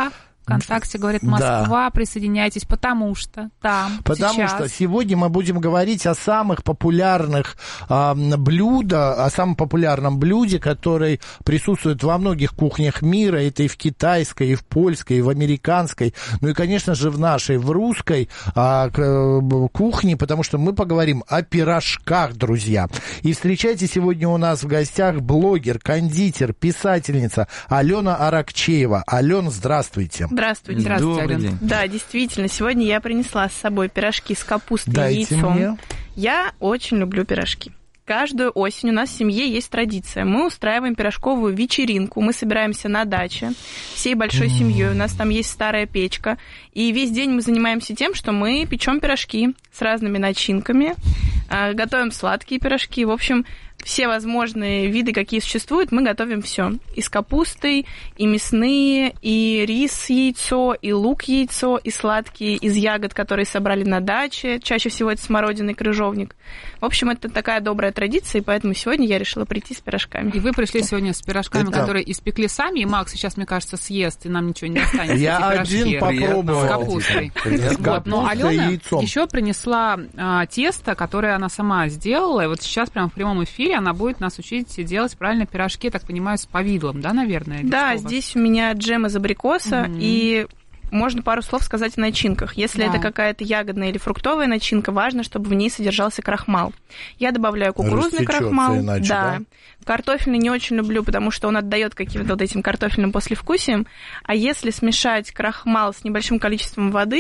ВКонтакте говорит Москва, да. Присоединяйтесь, потому что там Потому сейчас... что сегодня мы будем говорить о самых популярных э, блюдах, о самом популярном блюде, который присутствует во многих кухнях мира. Это и в китайской, и в польской, и в американской, ну и, конечно же, в нашей, в русской э, кухне, потому что мы поговорим о пирожках, друзья. И встречайте сегодня у нас в гостях блогер, кондитер, писательница Алена Аракчеева. Алена, здравствуйте. Здравствуйте. Здравствуйте, Добрый Алена. день. Да, действительно, сегодня я принесла с собой пирожки с капустой Дайте и яйцом. Мне. Я очень люблю пирожки. Каждую осень у нас в семье есть традиция. Мы устраиваем пирожковую вечеринку. Мы собираемся на даче всей большой mm. семьей. У нас там есть старая печка. И весь день мы занимаемся тем, что мы печем пирожки с разными начинками, готовим сладкие пирожки. В общем, все возможные виды, какие существуют, мы готовим все. И с капустой, и мясные, и рис, яйцо, и лук, яйцо, и сладкие из ягод, которые собрали на даче. Чаще всего это смородина и крыжовник. В общем, это такая добрая традиция, и поэтому сегодня я решила прийти с пирожками. И вы пришли сегодня с пирожками, это... которые испекли сами, и Макс сейчас, мне кажется, съест, и нам ничего не достанется. Я один попробовал. С капустой. Вот. Но Алена еще принесла а, тесто, которое она сама сделала, и вот сейчас прямо в прямом эфире она будет нас учить делать правильно пирожки, я так понимаю, с повидлом, да, наверное? Да, здесь у меня джем из абрикоса, mm-hmm. и можно пару слов сказать о начинках. Если да. это какая-то ягодная или фруктовая начинка, важно, чтобы в ней содержался крахмал. Я добавляю кукурузный крахмал. Иначе, да. да. Картофельный не очень люблю, потому что он отдает каким-то вот этим картофельным послевкусием. А если смешать крахмал с небольшим количеством воды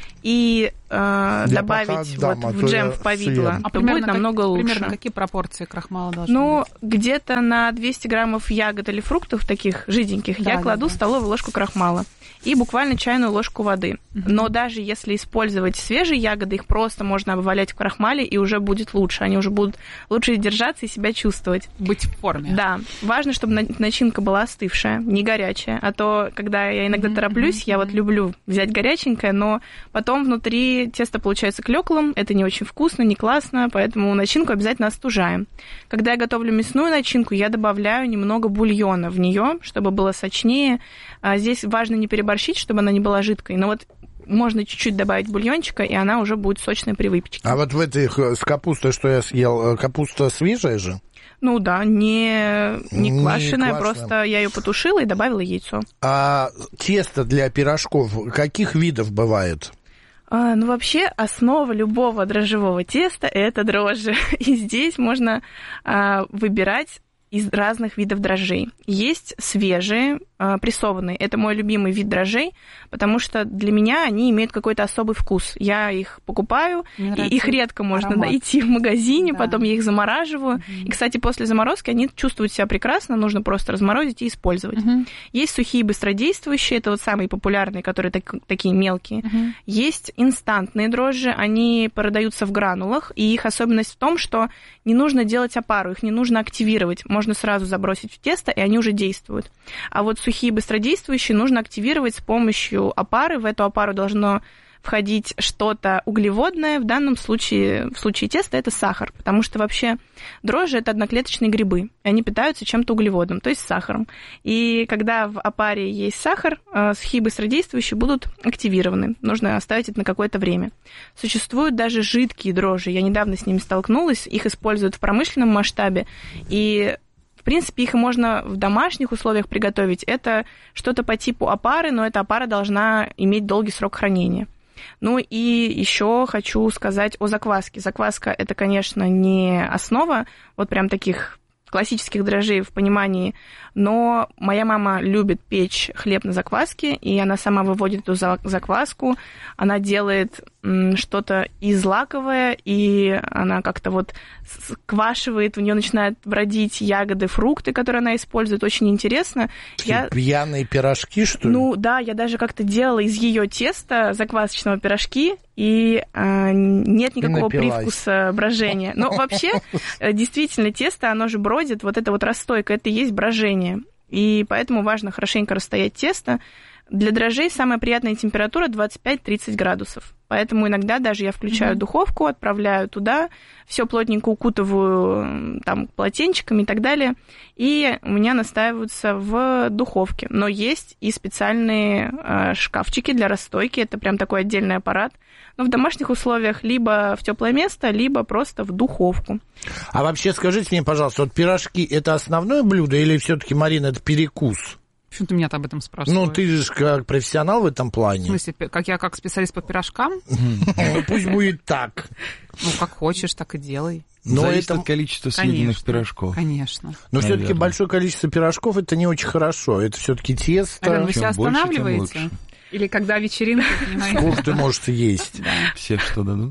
и э, добавить вот в джем, в повидло, а то будет намного как, лучше. Примерно какие пропорции крахмала должны ну, быть? Ну, где-то на двести граммов ягод или фруктов таких жиденьких да, я да, кладу да. столовую ложку крахмала и буквально чайную ложку воды. Uh-huh. Но даже если использовать свежие ягоды, их просто можно обвалять в крахмале, и уже будет лучше. Они уже будут лучше держаться и себя чувствовать. Быть в форме. Да. Важно, чтобы начинка была остывшая, не горячая. А то, когда я иногда uh-huh. тороплюсь, uh-huh. я вот люблю взять горяченькое, но потом внутри тесто получается клёклым, это не очень вкусно, не классно, поэтому начинку обязательно остужаем. Когда я готовлю мясную начинку, я добавляю немного бульона в нее, чтобы было сочнее. А здесь важно не переборщить, чтобы она не была жидкой, но вот можно чуть-чуть добавить бульончика, и она уже будет сочной при выпечке. А вот в этих с капустой, что я съел, капуста свежая же? Ну да, не, не, не квашеная, квашеная, просто я ее потушила и добавила яйцо. А тесто для пирожков каких видов бывает? А, ну, вообще, основа любого дрожжевого теста – это дрожжи. И здесь можно а, выбирать из разных видов дрожжей. Есть свежие, прессованные. Это мой любимый вид дрожжей, потому что для меня они имеют какой-то особый вкус. Я их покупаю, и их редко можно аромат. найти в магазине, да. потом я их замораживаю. Mm-hmm. И, кстати, после заморозки они чувствуют себя прекрасно, нужно просто разморозить и использовать. Mm-hmm. Есть сухие быстродействующие, это вот самые популярные, которые так, такие мелкие. Mm-hmm. Есть инстантные дрожжи, они продаются в гранулах, и их особенность в том, что не нужно делать опару, их не нужно активировать. Можно сразу забросить в тесто, и они уже действуют. А вот сухие быстродействующие нужно активировать с помощью опары. В эту опару должно входить что-то углеводное. В данном случае, в случае теста, это сахар, потому что вообще дрожжи – это одноклеточные грибы. И они питаются чем-то углеводным, то есть сахаром. И когда в опаре есть сахар, сухие быстродействующие будут активированы. Нужно оставить это на какое-то время. Существуют даже жидкие дрожжи. Я недавно с ними столкнулась. Их используют в промышленном масштабе. И в принципе, их можно в домашних условиях приготовить. Это что-то по типу опары, но эта опара должна иметь долгий срок хранения. Ну и еще хочу сказать о закваске. Закваска – это, конечно, не основа вот прям таких классических дрожжей в понимании, но моя мама любит печь хлеб на закваске, и она сама выводит эту закваску, она делает что-то излаковое, и она как-то вот сквашивает, у нее начинают бродить ягоды, фрукты, которые она использует, очень интересно. Я... Пьяные пирожки, что ли? Ну да, я даже как-то делала из ее теста заквасочного пирожки, и э, нет никакого привкуса брожения. Но вообще, действительно, тесто, оно же бродит, вот эта вот расстойка, это и есть брожение. И поэтому важно хорошенько расстоять тесто. Для дрожжей самая приятная температура двадцать пять-тридцать градусов. Поэтому иногда даже я включаю mm-hmm. духовку, отправляю туда, все плотненько укутываю там полотенчиками и так далее, и у меня настаиваются в духовке. Но есть и специальные э, шкафчики для расстойки, это прям такой отдельный аппарат. Но в домашних условиях либо в теплое место, либо просто в духовку. А вообще скажите мне, пожалуйста, вот пирожки – это основное блюдо или все-таки, Марина, это перекус? Почему ты меня об этом спрашиваешь? Ну, ты же как профессионал в этом плане. В смысле, как я как специалист по пирожкам? Ну, пусть будет так. Ну, как хочешь, так и делай. Но зависит это... от количества съеденных пирожков. Конечно. Но все-таки большое количество пирожков это не очень хорошо. Это все-таки тесто. Алена, вы себя останавливаете? Или когда вечеринка, понимаете? Сколько ты можешь есть? Все что дадут?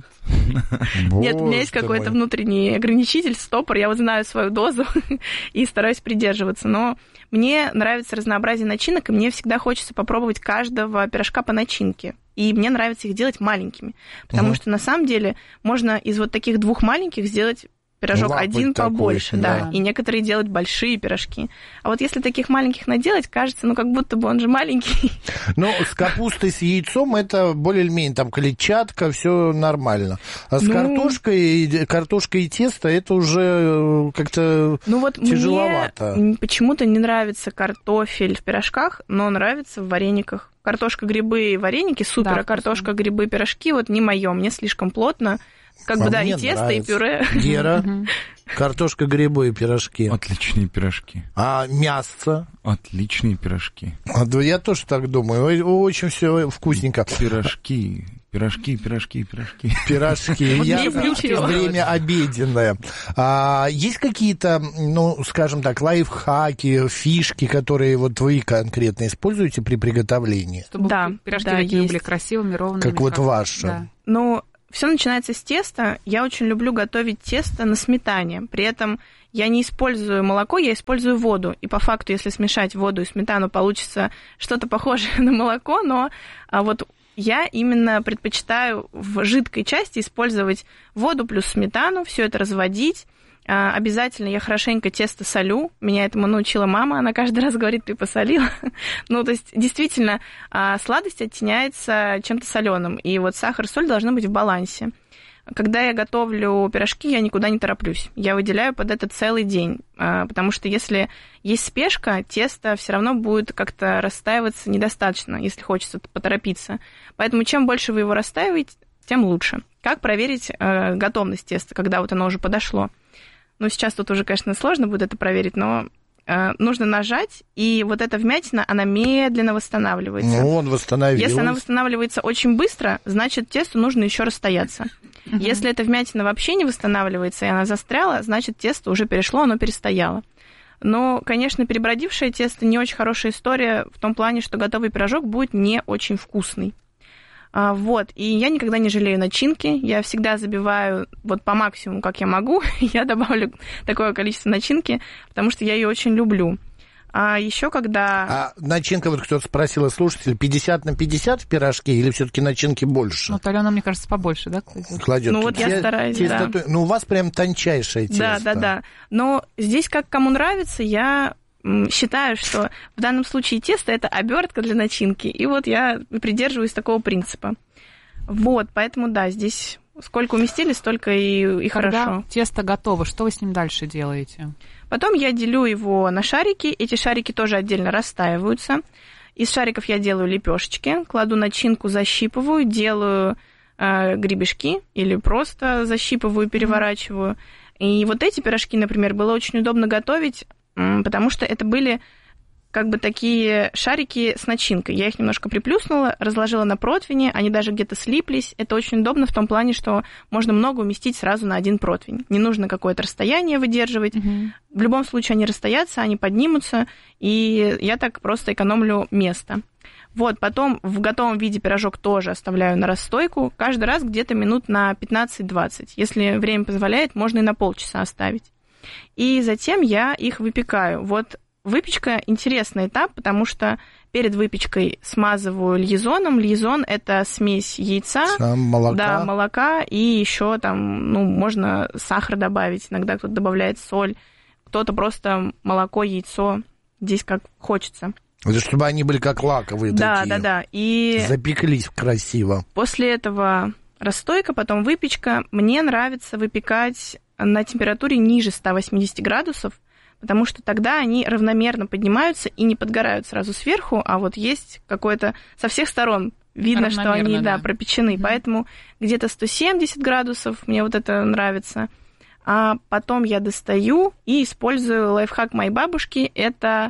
Нет, у меня есть какой-то внутренний ограничитель, стопор. Я вот знаю свою дозу и стараюсь придерживаться. Но мне нравится разнообразие начинок, и мне всегда хочется попробовать каждого пирожка по начинке. И мне нравится их делать маленькими. Потому угу. что на самом деле можно из вот таких двух маленьких сделать пирожок Лапоть один побольше, такой, да. да. И некоторые делают большие пирожки. А вот если таких маленьких наделать, кажется, ну как будто бы он же маленький. Ну, с капустой, с яйцом это более-менее там клетчатка, все нормально. А с ну... картошкой, картошкой и тесто это уже как-то ну, вот тяжеловато. Мне почему-то не нравится картофель в пирожках, но нравится в варениках. Картошка, грибы, вареники супер, да, а картошка, грибы, пирожки вот не моё, мне слишком плотно. Как а бы, да, и тесто, нравится. И пюре. Гера, картошка, грибы и пирожки. Отличные пирожки. А мясо? Отличные пирожки. А, да, я тоже так думаю. Очень все вкусненько. Пирожки. Пирожки, пирожки, пирожки. Пирожки. Я время обеденное. А, есть какие-то, ну, скажем так, лайфхаки, фишки, которые вот вы конкретно используете при приготовлении? Чтобы да, пирожки да, такие были красивыми, ровными. Как вот ваши. Да. Ну, все начинается с теста. Я очень люблю готовить тесто на сметане. При этом я не использую молоко, я использую воду. И по факту, если смешать воду и сметану, получится что-то похожее на молоко, но а вот я именно предпочитаю в жидкой части использовать воду плюс сметану, все это разводить. Обязательно я хорошенько тесто солю. Меня этому научила мама. Она каждый раз говорит, ты посолила. Ну, то есть, действительно, сладость оттеняется чем-то соленым. И вот сахар и соль должны быть в балансе. Когда я готовлю пирожки, я никуда не тороплюсь. Я выделяю под это целый день. Потому что если есть спешка, тесто все равно будет как-то расстаиваться недостаточно, если хочется поторопиться. Поэтому чем больше вы его расстаиваете, тем лучше. Как проверить готовность теста, когда вот оно уже подошло? Ну, сейчас тут уже, конечно, сложно будет это проверить, но э, нужно нажать, и вот эта вмятина, она медленно восстанавливается. Ну, он восстановился. Если она восстанавливается очень быстро, значит, тесту нужно еще расстояться. Uh-huh. Если эта вмятина вообще не восстанавливается, и она застряла, значит, тесто уже перешло, оно перестояло. Но, конечно, перебродившее тесто не очень хорошая история в том плане, что готовый пирожок будет не очень вкусный. Вот, и я никогда не жалею начинки, я всегда забиваю вот по максимуму, как я могу, я добавлю такое количество начинки, потому что я ее очень люблю. А еще когда... А начинка, вот кто-то спросил, слушатель, пятьдесят на пятьдесят в пирожке или все-таки начинки больше? Ну, Алена, мне кажется, побольше, да, кладет? Кладет. Ну, вот я стараюсь, тесто, да. Ну, у вас прям тончайшее тесто. Да, да, да. Но здесь как кому нравится, я... считаю, что в данном случае тесто – это обертка для начинки, и вот я придерживаюсь такого принципа. Вот, поэтому, да, здесь сколько уместили, столько и, и Когда хорошо. Тесто готово, что вы с ним дальше делаете? Потом я делю его на шарики, эти шарики тоже отдельно расстаиваются. Из шариков я делаю лепешечки, кладу начинку, защипываю, делаю э, гребешки или просто защипываю, переворачиваю. И вот эти пирожки, например, было очень удобно готовить, потому что это были как бы такие шарики с начинкой. Я их немножко приплюснула, разложила на противне, они даже где-то слиплись. Это очень удобно в том плане, что можно много уместить сразу на один противень. Не нужно какое-то расстояние выдерживать. Угу. В любом случае они расстоятся, они поднимутся, и я так просто экономлю место. Вот, потом в готовом виде пирожок тоже оставляю на расстойку. Каждый раз где-то минут на пятнадцать-двадцать. Если время позволяет, можно и на полчаса оставить. И затем я их выпекаю. Вот выпечка – интересный этап, потому что перед выпечкой смазываю льезоном. Льезон – это смесь яйца, молока. Да, молока и еще там, ну, можно сахар добавить. Иногда кто-то добавляет соль, кто-то просто молоко, яйцо. Здесь как хочется. Это чтобы они были как лаковые да, такие. Да, да, да. И запеклись красиво. После этого расстойка, потом выпечка. Мне нравится выпекать на температуре ниже ста восьмидесяти градусов, потому что тогда они равномерно поднимаются и не подгорают сразу сверху, а вот есть какое-то со всех сторон видно, что они да, да, пропечены. Mm-hmm. Поэтому где-то сто семьдесят градусов, мне вот это нравится. А потом я достаю и использую лайфхак моей бабушки. Это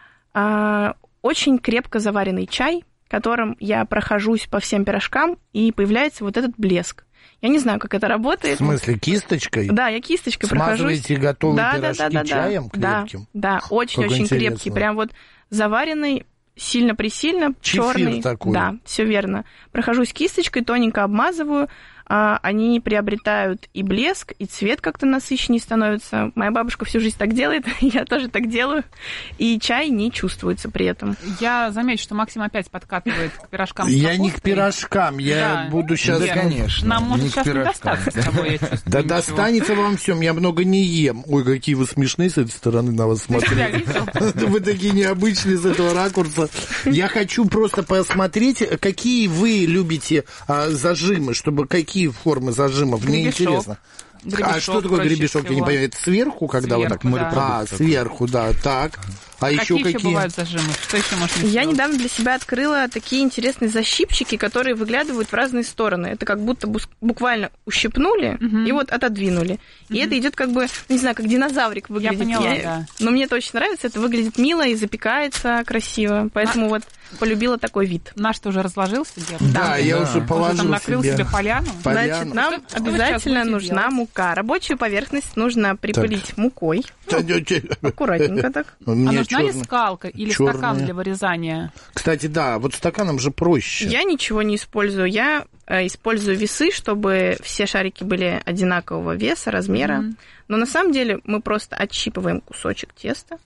а, очень крепко заваренный чай, которым я прохожусь по всем пирожкам, и появляется вот этот блеск. Я не знаю, как это работает. В смысле, кисточкой? Да, я кисточкой прохожусь. Смазываете готовые да, пирожки да, да, чаем да, крепким? Да, да, очень-очень крепкий. Прям вот заваренный, сильно-присильно, черный. Такой. Да, все верно. Прохожусь кисточкой, тоненько обмазываю. А, они приобретают и блеск, и цвет как-то насыщеннее становится. Моя бабушка всю жизнь так делает, я тоже так делаю. И чай не чувствуется при этом. Я замечу, что Максим опять подкатывает к пирожкам. Я не к пирожкам, я да. буду сейчас... Да, конечно. Нам может не сейчас не достаться с тобой, я чувствую. Да достанется вам все, я много не ем. Ой, какие вы смешные с этой стороны на вас смотрю. Вы такие необычные с этого ракурса. Я хочу просто посмотреть, какие вы любите зажимы, чтобы какие Какие формы зажимов? Мне интересно. Гребешок, а что такое гребешок? всего. Я не понимаю. Это сверху, когда сверху, вот так? Да. А, сверху, да. Так. А, а еще какие? какие еще бывают зажимы? Что еще можно Я сделать? недавно для себя открыла такие интересные защипчики, которые выглядывают в разные стороны. Это как будто буквально ущипнули uh-huh. и вот отодвинули. Uh-huh. И это идет как бы, не знаю, как динозаврик выглядит. Я поняла, Я... да. Но мне это очень нравится. Это выглядит мило и запекается красиво. Поэтому а... вот полюбила такой вид. Наш тоже разложился где-то? Да, да, я да. уже положил уже там накрыл себе, себе поляну. поляну. Значит, нам что, обязательно что нужна делать? мука. Рабочую поверхность нужно припылить так. мукой. Аккуратненько так. А нужна ли скалка или стакан для вырезания? Кстати, да, вот стаканом же проще. Я ничего не использую. Я э, использую весы, чтобы все шарики были одинакового веса, размера. Mm-hmm. Но на самом деле мы просто отщипываем кусочек теста.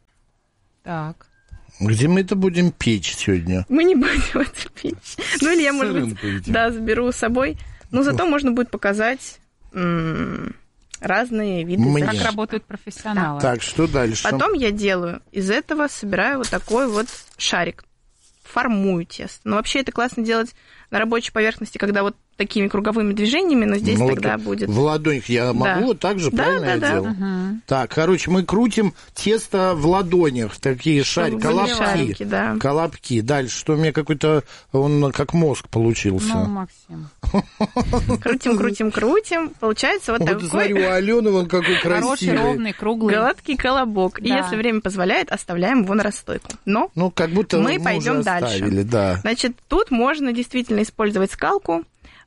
Так. Где мы это будем печь сегодня? Мы не будем это печь. Ну, или я, может быть, да, заберу с собой. Но зато можно будет показать м- разные виды Мне. защиты. Как работают профессионалы. Так, что дальше? Потом я делаю из этого, собираю вот такой вот шарик. Формую тесто. Но вообще это классно делать на рабочей поверхности, когда вот такими круговыми движениями, но здесь ну, тогда будет... В ладонях я могу, да. вот так же, да, правильно да, я да. делаю? Угу. Так, короче, мы крутим тесто в ладонях, такие шарики, колобки. Шарики, да. Колобки. Дальше, что у меня какой-то, он как мозг получился. Ну, Максим. Крутим, крутим, крутим. Получается вот, вот такой... Вот смотрю, у Алены он какой красивый. Хороший, ровный, круглый. Гладкий колобок. Да. И если время позволяет, оставляем его на расстойку. Но ну, как будто мы, мы пойдем дальше. Да. Значит, тут можно действительно использовать скалку,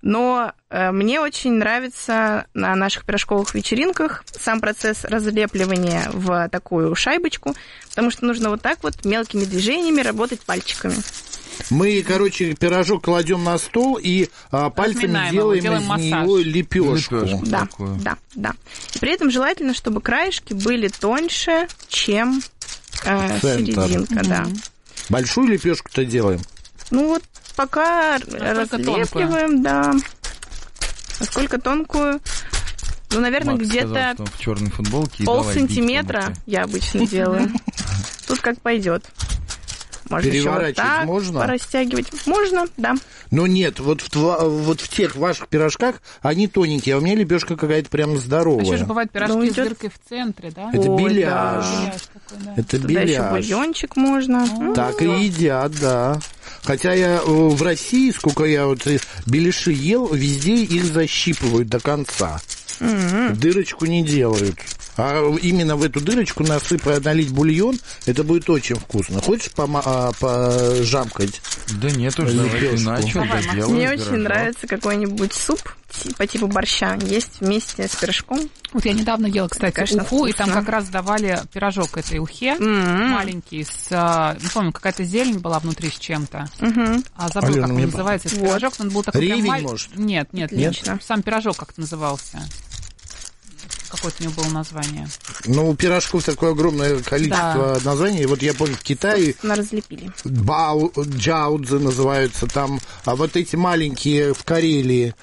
но э, мне очень нравится на наших пирожковых вечеринках сам процесс разлепливания в такую шайбочку, потому что нужно вот так вот мелкими движениями работать пальчиками. Мы, короче, пирожок кладем на стол и а, пальцами делаем, делаем из массаж. Него лепешку. лепешку да, такую. да, да. И при этом желательно, чтобы краешки были тоньше, чем э, серединка. Mm-hmm. Да. Большую лепешку-то делаем? Ну вот пока разлепливаем, да. Насколько тонкую? Ну, наверное, Макс где-то сказал, в черной футболке полсантиметра я обычно делаю. Тут как пойдет. Можно переворачивать вот так можно? Порастягивать можно, да. Но нет, вот в, вот в тех ваших пирожках они тоненькие, а у меня лепешка какая-то прям здоровая. А еще же бывают пирожки ну, с дыркой в центре, да? Это Ой, беляш. Да. Такой, да. Это Туда беляш. еще бульончик можно. О, так и едят, да. Хотя я в России, сколько я вот беляши ел, везде их защипывают до конца. Mm-hmm. Дырочку не делают. А именно в эту дырочку насыпать, налить бульон, это будет очень вкусно. Хочешь пома- а, пожамкать? Да нет уж, давай иначе. Мне очень нравится какой-нибудь суп по типу борща. Есть вместе с пирожком. Вот я недавно ела, кстати, конечно, уху, вкусно. И там как раз давали пирожок этой ухе, mm-hmm. маленький, с, не помню, какая-то зелень была внутри с чем-то. Mm-hmm. А забыла, Алена, как он называется, этот вот. Пирожок. Он был такой Ревень, прям мал... может? Нет, нет, нет, лично. Сам пирожок как-то назывался. какое-то у него было название. Ну, у пирожков такое огромное количество да. названий. Вот я помню, в Китае... Собственно, разлепили. Бао, джаудзы называются там. А вот эти маленькие в Карелии...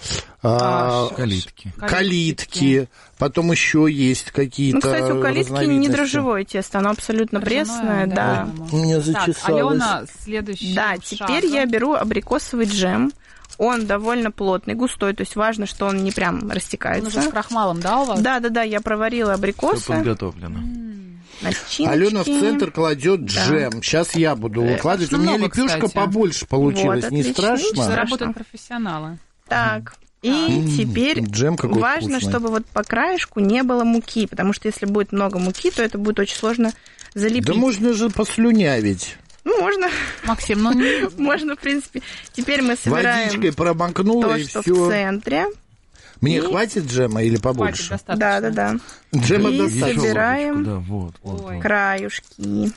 А, калитки. калитки. Калитки. Потом еще есть какие-то. Ну, кстати, у калитки не дрожжевое тесто, оно абсолютно пресное, да. да. У меня зачесалось. Так, Алена, следующий Да, шаг. теперь я беру абрикосовый джем. Он довольно плотный, густой, то есть важно, что он не прям растекается. Он уже с крахмалом, да, у вас? Да, да, да, я проварила абрикосы. Все подготовлено. Начиночки. Алена в центр кладет джем. Да. Сейчас я буду выкладывать. У меня много, лепешка кстати. побольше получилась, вот, не страшно. Работают профессионалы. Так. И mm, теперь важно, вкусный. чтобы вот по краешку не было муки, потому что если будет много муки, то это будет очень сложно залепить. Да можно же послюнявить. Ну, можно. Максим, ну не... Можно, в принципе. Теперь мы собираем водичкой промокнула то, и что всё. в центре. Мне и... хватит джема или побольше? Хватит, достаточно. Да, да, да. Джема и достаточно. собираем да, вот, вот, краюшки.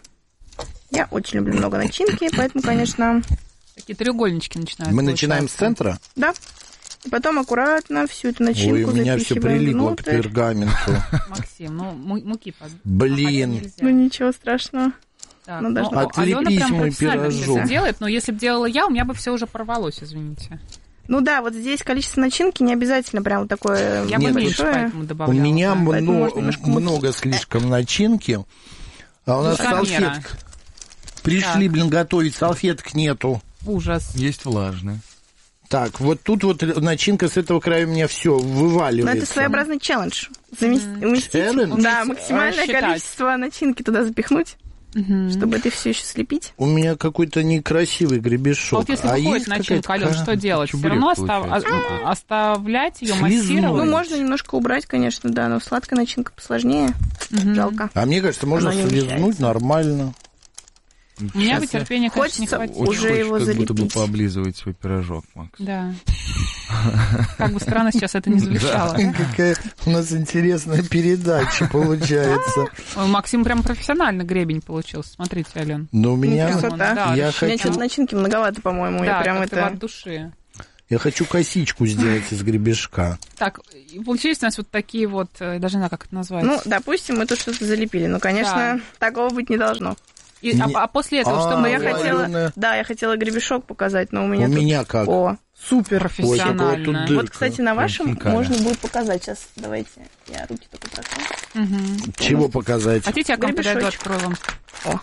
Я очень люблю много начинки, поэтому, конечно... Такие треугольнички начинают. Мы начинаем с центра? Да. И потом аккуратно всю эту начинку Ой, у меня все прилипло внутрь. к пергаменту. Максим, ну муки под... Блин. Ну ничего страшного. Так, ну, ну, должно... Отлепись мой пирожок. Делает, но если бы делала я, у меня бы все уже порвалось, извините. Ну да, вот здесь количество начинки не обязательно прям вот такое я большое. бы меньше поэтому добавляла. У меня да. много, много слишком начинки, а у нас салфетка. Пришли, так. блин, готовить, салфеток нету. Ужас. Есть влажные. Так, вот тут вот начинка с этого края у меня все вываливается. Но это своеобразный челлендж. Заместить, челлендж? Да, максимальное считать. количество начинки туда запихнуть, угу. чтобы это все еще слепить. У меня какой-то некрасивый гребешок. Вот если а выходит начинка, Алён, что делать? Все равно остав... оставлять ее, массировать? Ну, можно немножко убрать, конечно, да, но сладкая начинка посложнее. Угу. Жалко. А мне кажется, можно слизнуть нормально. У меня бы терпения, конечно, не хватило. Уже Очень его как залепить. будто бы пооблизывать свой пирожок, Макс. Да. Как бы странно сейчас это не звучало. Какая у нас интересная передача получается. Максим прям профессионально гребень получился. Смотрите, Ален. Ну, у меня... Красота. Я У меня хочу... что-то начинки многовато, по-моему. Да, я прям как-то это... от души. Я хочу косичку сделать из гребешка. Так, получились у нас вот такие вот, я даже не знаю, как это назвать. Ну, допустим, мы тут что-то залепили. Ну, конечно, такого быть не должно. И, не... а, а после этого а, что мы? Я хотела, да, я хотела гребешок показать, но у меня у тут... меня как? О, супер профессионально. Ой, вот, кстати, на вашем можно будет показать. Сейчас, давайте, я руки только прошу. Угу. Чего показать? Хотите, я к вам подойду, открою вам? О.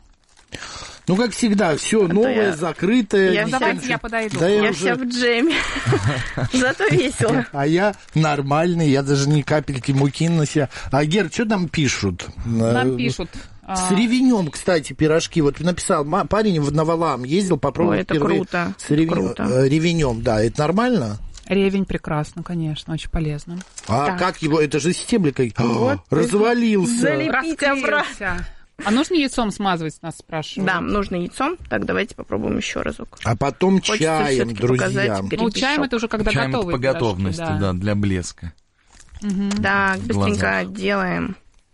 Ну, как всегда, все новое, я... закрытое. Я Давайте вся... я подойду. Да я я вся уже... в джеме. Зато весело. А я нормальный, я даже ни капельки муки на себя. А, Гер, что там пишут? Нам пишут. С ревенем, кстати, пирожки. Вот написал, парень в Новолам ездил, попробовал. Ой, это впервые круто. С ревен... круто. ревенем, да. Это нормально? Ревень прекрасно, конечно, очень полезно. А так. Как его? Это же стеблик. Вот. Развалился. Залепить обратно. А нужно яйцом смазывать, нас спрашивают? Да, нужно яйцом. Так, давайте попробуем еще разок. А потом Хочется чаем, друзья. Ну, чаем это уже когда чаем готовый. По готовности, да. да, для блеска. Угу. Так, быстренько делаем.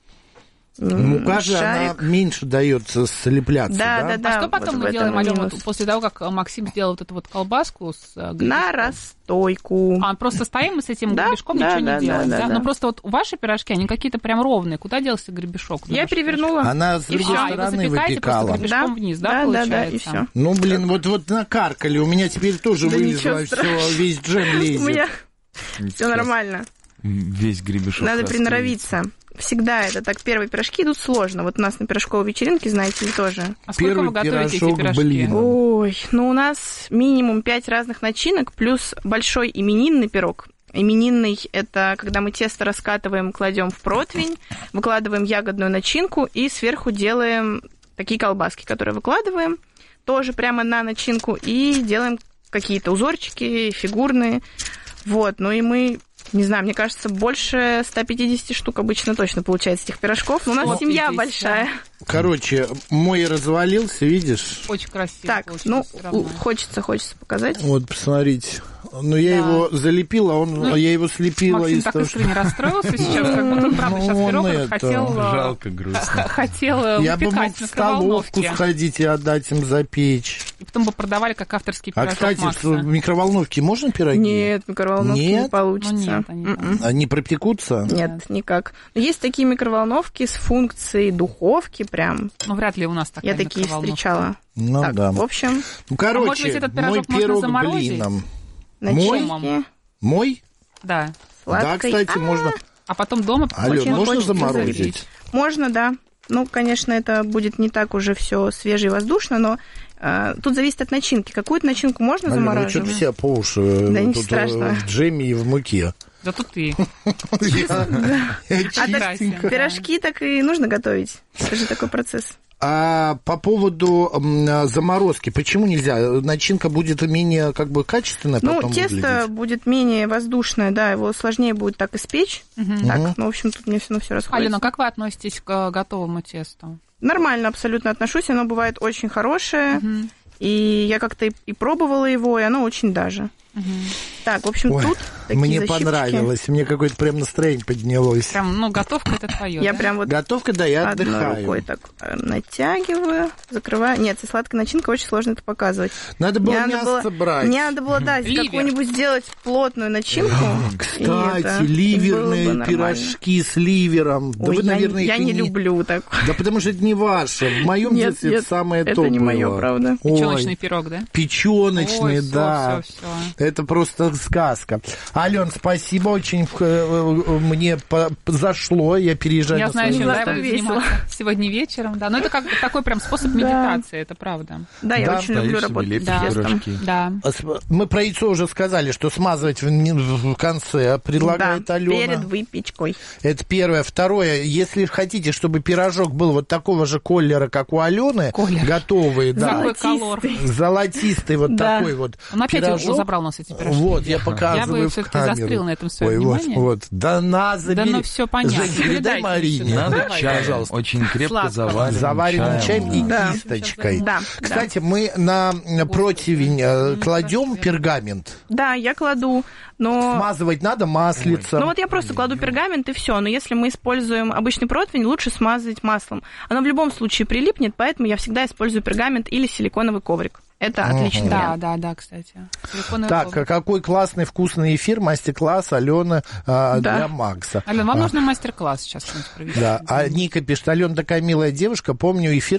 Мука же, она меньше дается слепляться, да? Да, да, да. А что потом вот мы делаем, Алёна, вот после того, как Максим сделал вот эту вот колбаску с гребешком? На расстойку. А, просто стоим мы с этим да, гребешком, да, ничего да, не делаем, да? да? да? Но просто вот ваши пирожки, они какие-то прям ровные. Куда делся гребешок? Я перевернула. Она с другой а, стороны выпекала. Просто гребешком да? вниз, да, да, получается? Да, да, и все. Ну, блин, вот, вот накаркали. У меня теперь тоже да вылезло, все, весь джем лезет. У меня все нормально. Весь гребешок. Надо приноровиться. Всегда это так. Первые пирожки идут сложно. Вот у нас на пирожковой вечеринке, знаете ли, тоже. А сколько Первый вы готовите пирожок, эти пирожки? Блин. Ой, ну у нас минимум пять разных начинок, плюс большой именинный пирог. Именинный – это когда мы тесто раскатываем, кладем в противень, выкладываем ягодную начинку и сверху делаем такие колбаски, которые выкладываем тоже прямо на начинку и делаем какие-то узорчики фигурные. Вот, ну и мы... Не знаю, мне кажется, больше ста пятидесяти штук обычно точно получается этих пирожков. Но у нас сто пятьдесят семья большая. Короче, мой развалился, видишь? Очень красиво. Так, ну, хочется, хочется показать. Вот, посмотрите. Ну, я Да. его залепила, он, Ну, я его слепила. Максим из так того, искренне расстроился сейчас, как будто он, правда, сейчас Ну, он пирог это, хотел... жалко, грустно. Хотел Я бы упекать мог в в столовку микроволновке. сходить и отдать им запечь. И потом бы продавали как авторский А, пирожок кстати, Макса. в микроволновке можно пироги? Нет, в микроволновке не Нет? получится. Ну, нет, они там. Они пропекутся? Нет, никак. Но есть такие микроволновки с функцией духовки прям. Ну, вряд ли у нас такая Я такие микроволновка. встречала. Ну Так, да. в общем, Ну, короче, А может быть, этот пирожок мой можно пирог заморозить? блином. начинки Мой? Мой? Да. Да, сладкой. кстати, можно... А потом дома... Алён, очень можно хочется заморозить? залить. Можно, да. Ну, конечно, это будет не так уже все свеже и воздушно, но э, тут зависит от начинки. Какую-то начинку можно Алён, вы замораживать? что-то все по уши Да э, ничего тут, э, страшного. в джеме и в муке. Зато ты. Я- я А так чистенько. пирожки так и нужно готовить. Это же такой процесс. А по поводу м, заморозки, почему нельзя? Начинка будет менее как бы качественная Ну, потом тесто выглядеть? будет менее воздушное, да, его сложнее будет так испечь. Мгм. Так, ну, в общем, тут мне все, ну, все расходится. Алена, как вы относитесь к готовому тесту? Нормально абсолютно отношусь, оно бывает очень хорошее, и я как-то и, и пробовала его, и оно очень даже. Так, в общем, Ой, тут такие мне защипчики. понравилось, мне какое-то прям настроение поднялось. Прям, ну, готовка это твое. Я да? прям вот Готовка, да, я одной отдыхаю. рукой так э, натягиваю, закрываю. Нет, со сладкой начинкой очень сложно это показывать. Надо было Мне мясо было, брать. Мне надо было, да, Ливер. какую-нибудь сделать плотную начинку. и Кстати, это было ливерные бы нормально. пирожки с ливером. Да Ой, вы, я, наверное, я их и не люблю так. Да потому что это не ваше. В моем Нет, детстве нет, это самое это то не было. моё, правда. Ой, Печёночный пирог, да? Печёночный, Ой, всё, да. всё, всё. Это просто сказка. Ален, спасибо, очень э, мне по- зашло. Я переезжаю Я на знаю, свою чем место. да, я буду заниматься сегодня вечером. Да, но это как такой прям способ медитации, это правда. Да, я Да, очень стоишь люблю себе, работать лепишь с тестом. пирожки. Да. Мы про яйцо уже сказали, что смазывать в, в конце предлагает Да, Алена. перед выпечкой. Это первое. Второе, если хотите, чтобы пирожок был вот такого же колера, как у Алены, Колер. готовый, да, Какой колор. золотистый вот Да. такой вот Он опять пирожок. забрал у нас эти пирожки. Вот, я показываю Я бы в всё-таки камеру. заострила на этом своё Ой, вот, внимание. вот. Да на, забери. ну всё понятно. Жень, передай Передайте Марине. сюда. Надо Давай, чаем, пожалуйста. очень крепко Сладкого. заваренным, Заваренным чаем и Да. кисточкой. Да, Кстати, мы на противень э, кладем пергамент. Да, я кладу, но... Смазывать надо маслицем. Ну вот я просто кладу пергамент и все. Но если мы используем обычный противень, лучше смазать маслом. Оно в любом случае прилипнет, поэтому я всегда использую пергамент или силиконовый коврик. Это отличный Да, вариант. да, да, кстати. Силиконовый Так, коврик. а какой классный вкусный эфир, мастер-класс Алены а, Да. для Макса. Алена, вам А, нужно мастер-класс сейчас что-нибудь провести. Да, а Ника пишет, Алена такая милая девушка, помню эфир,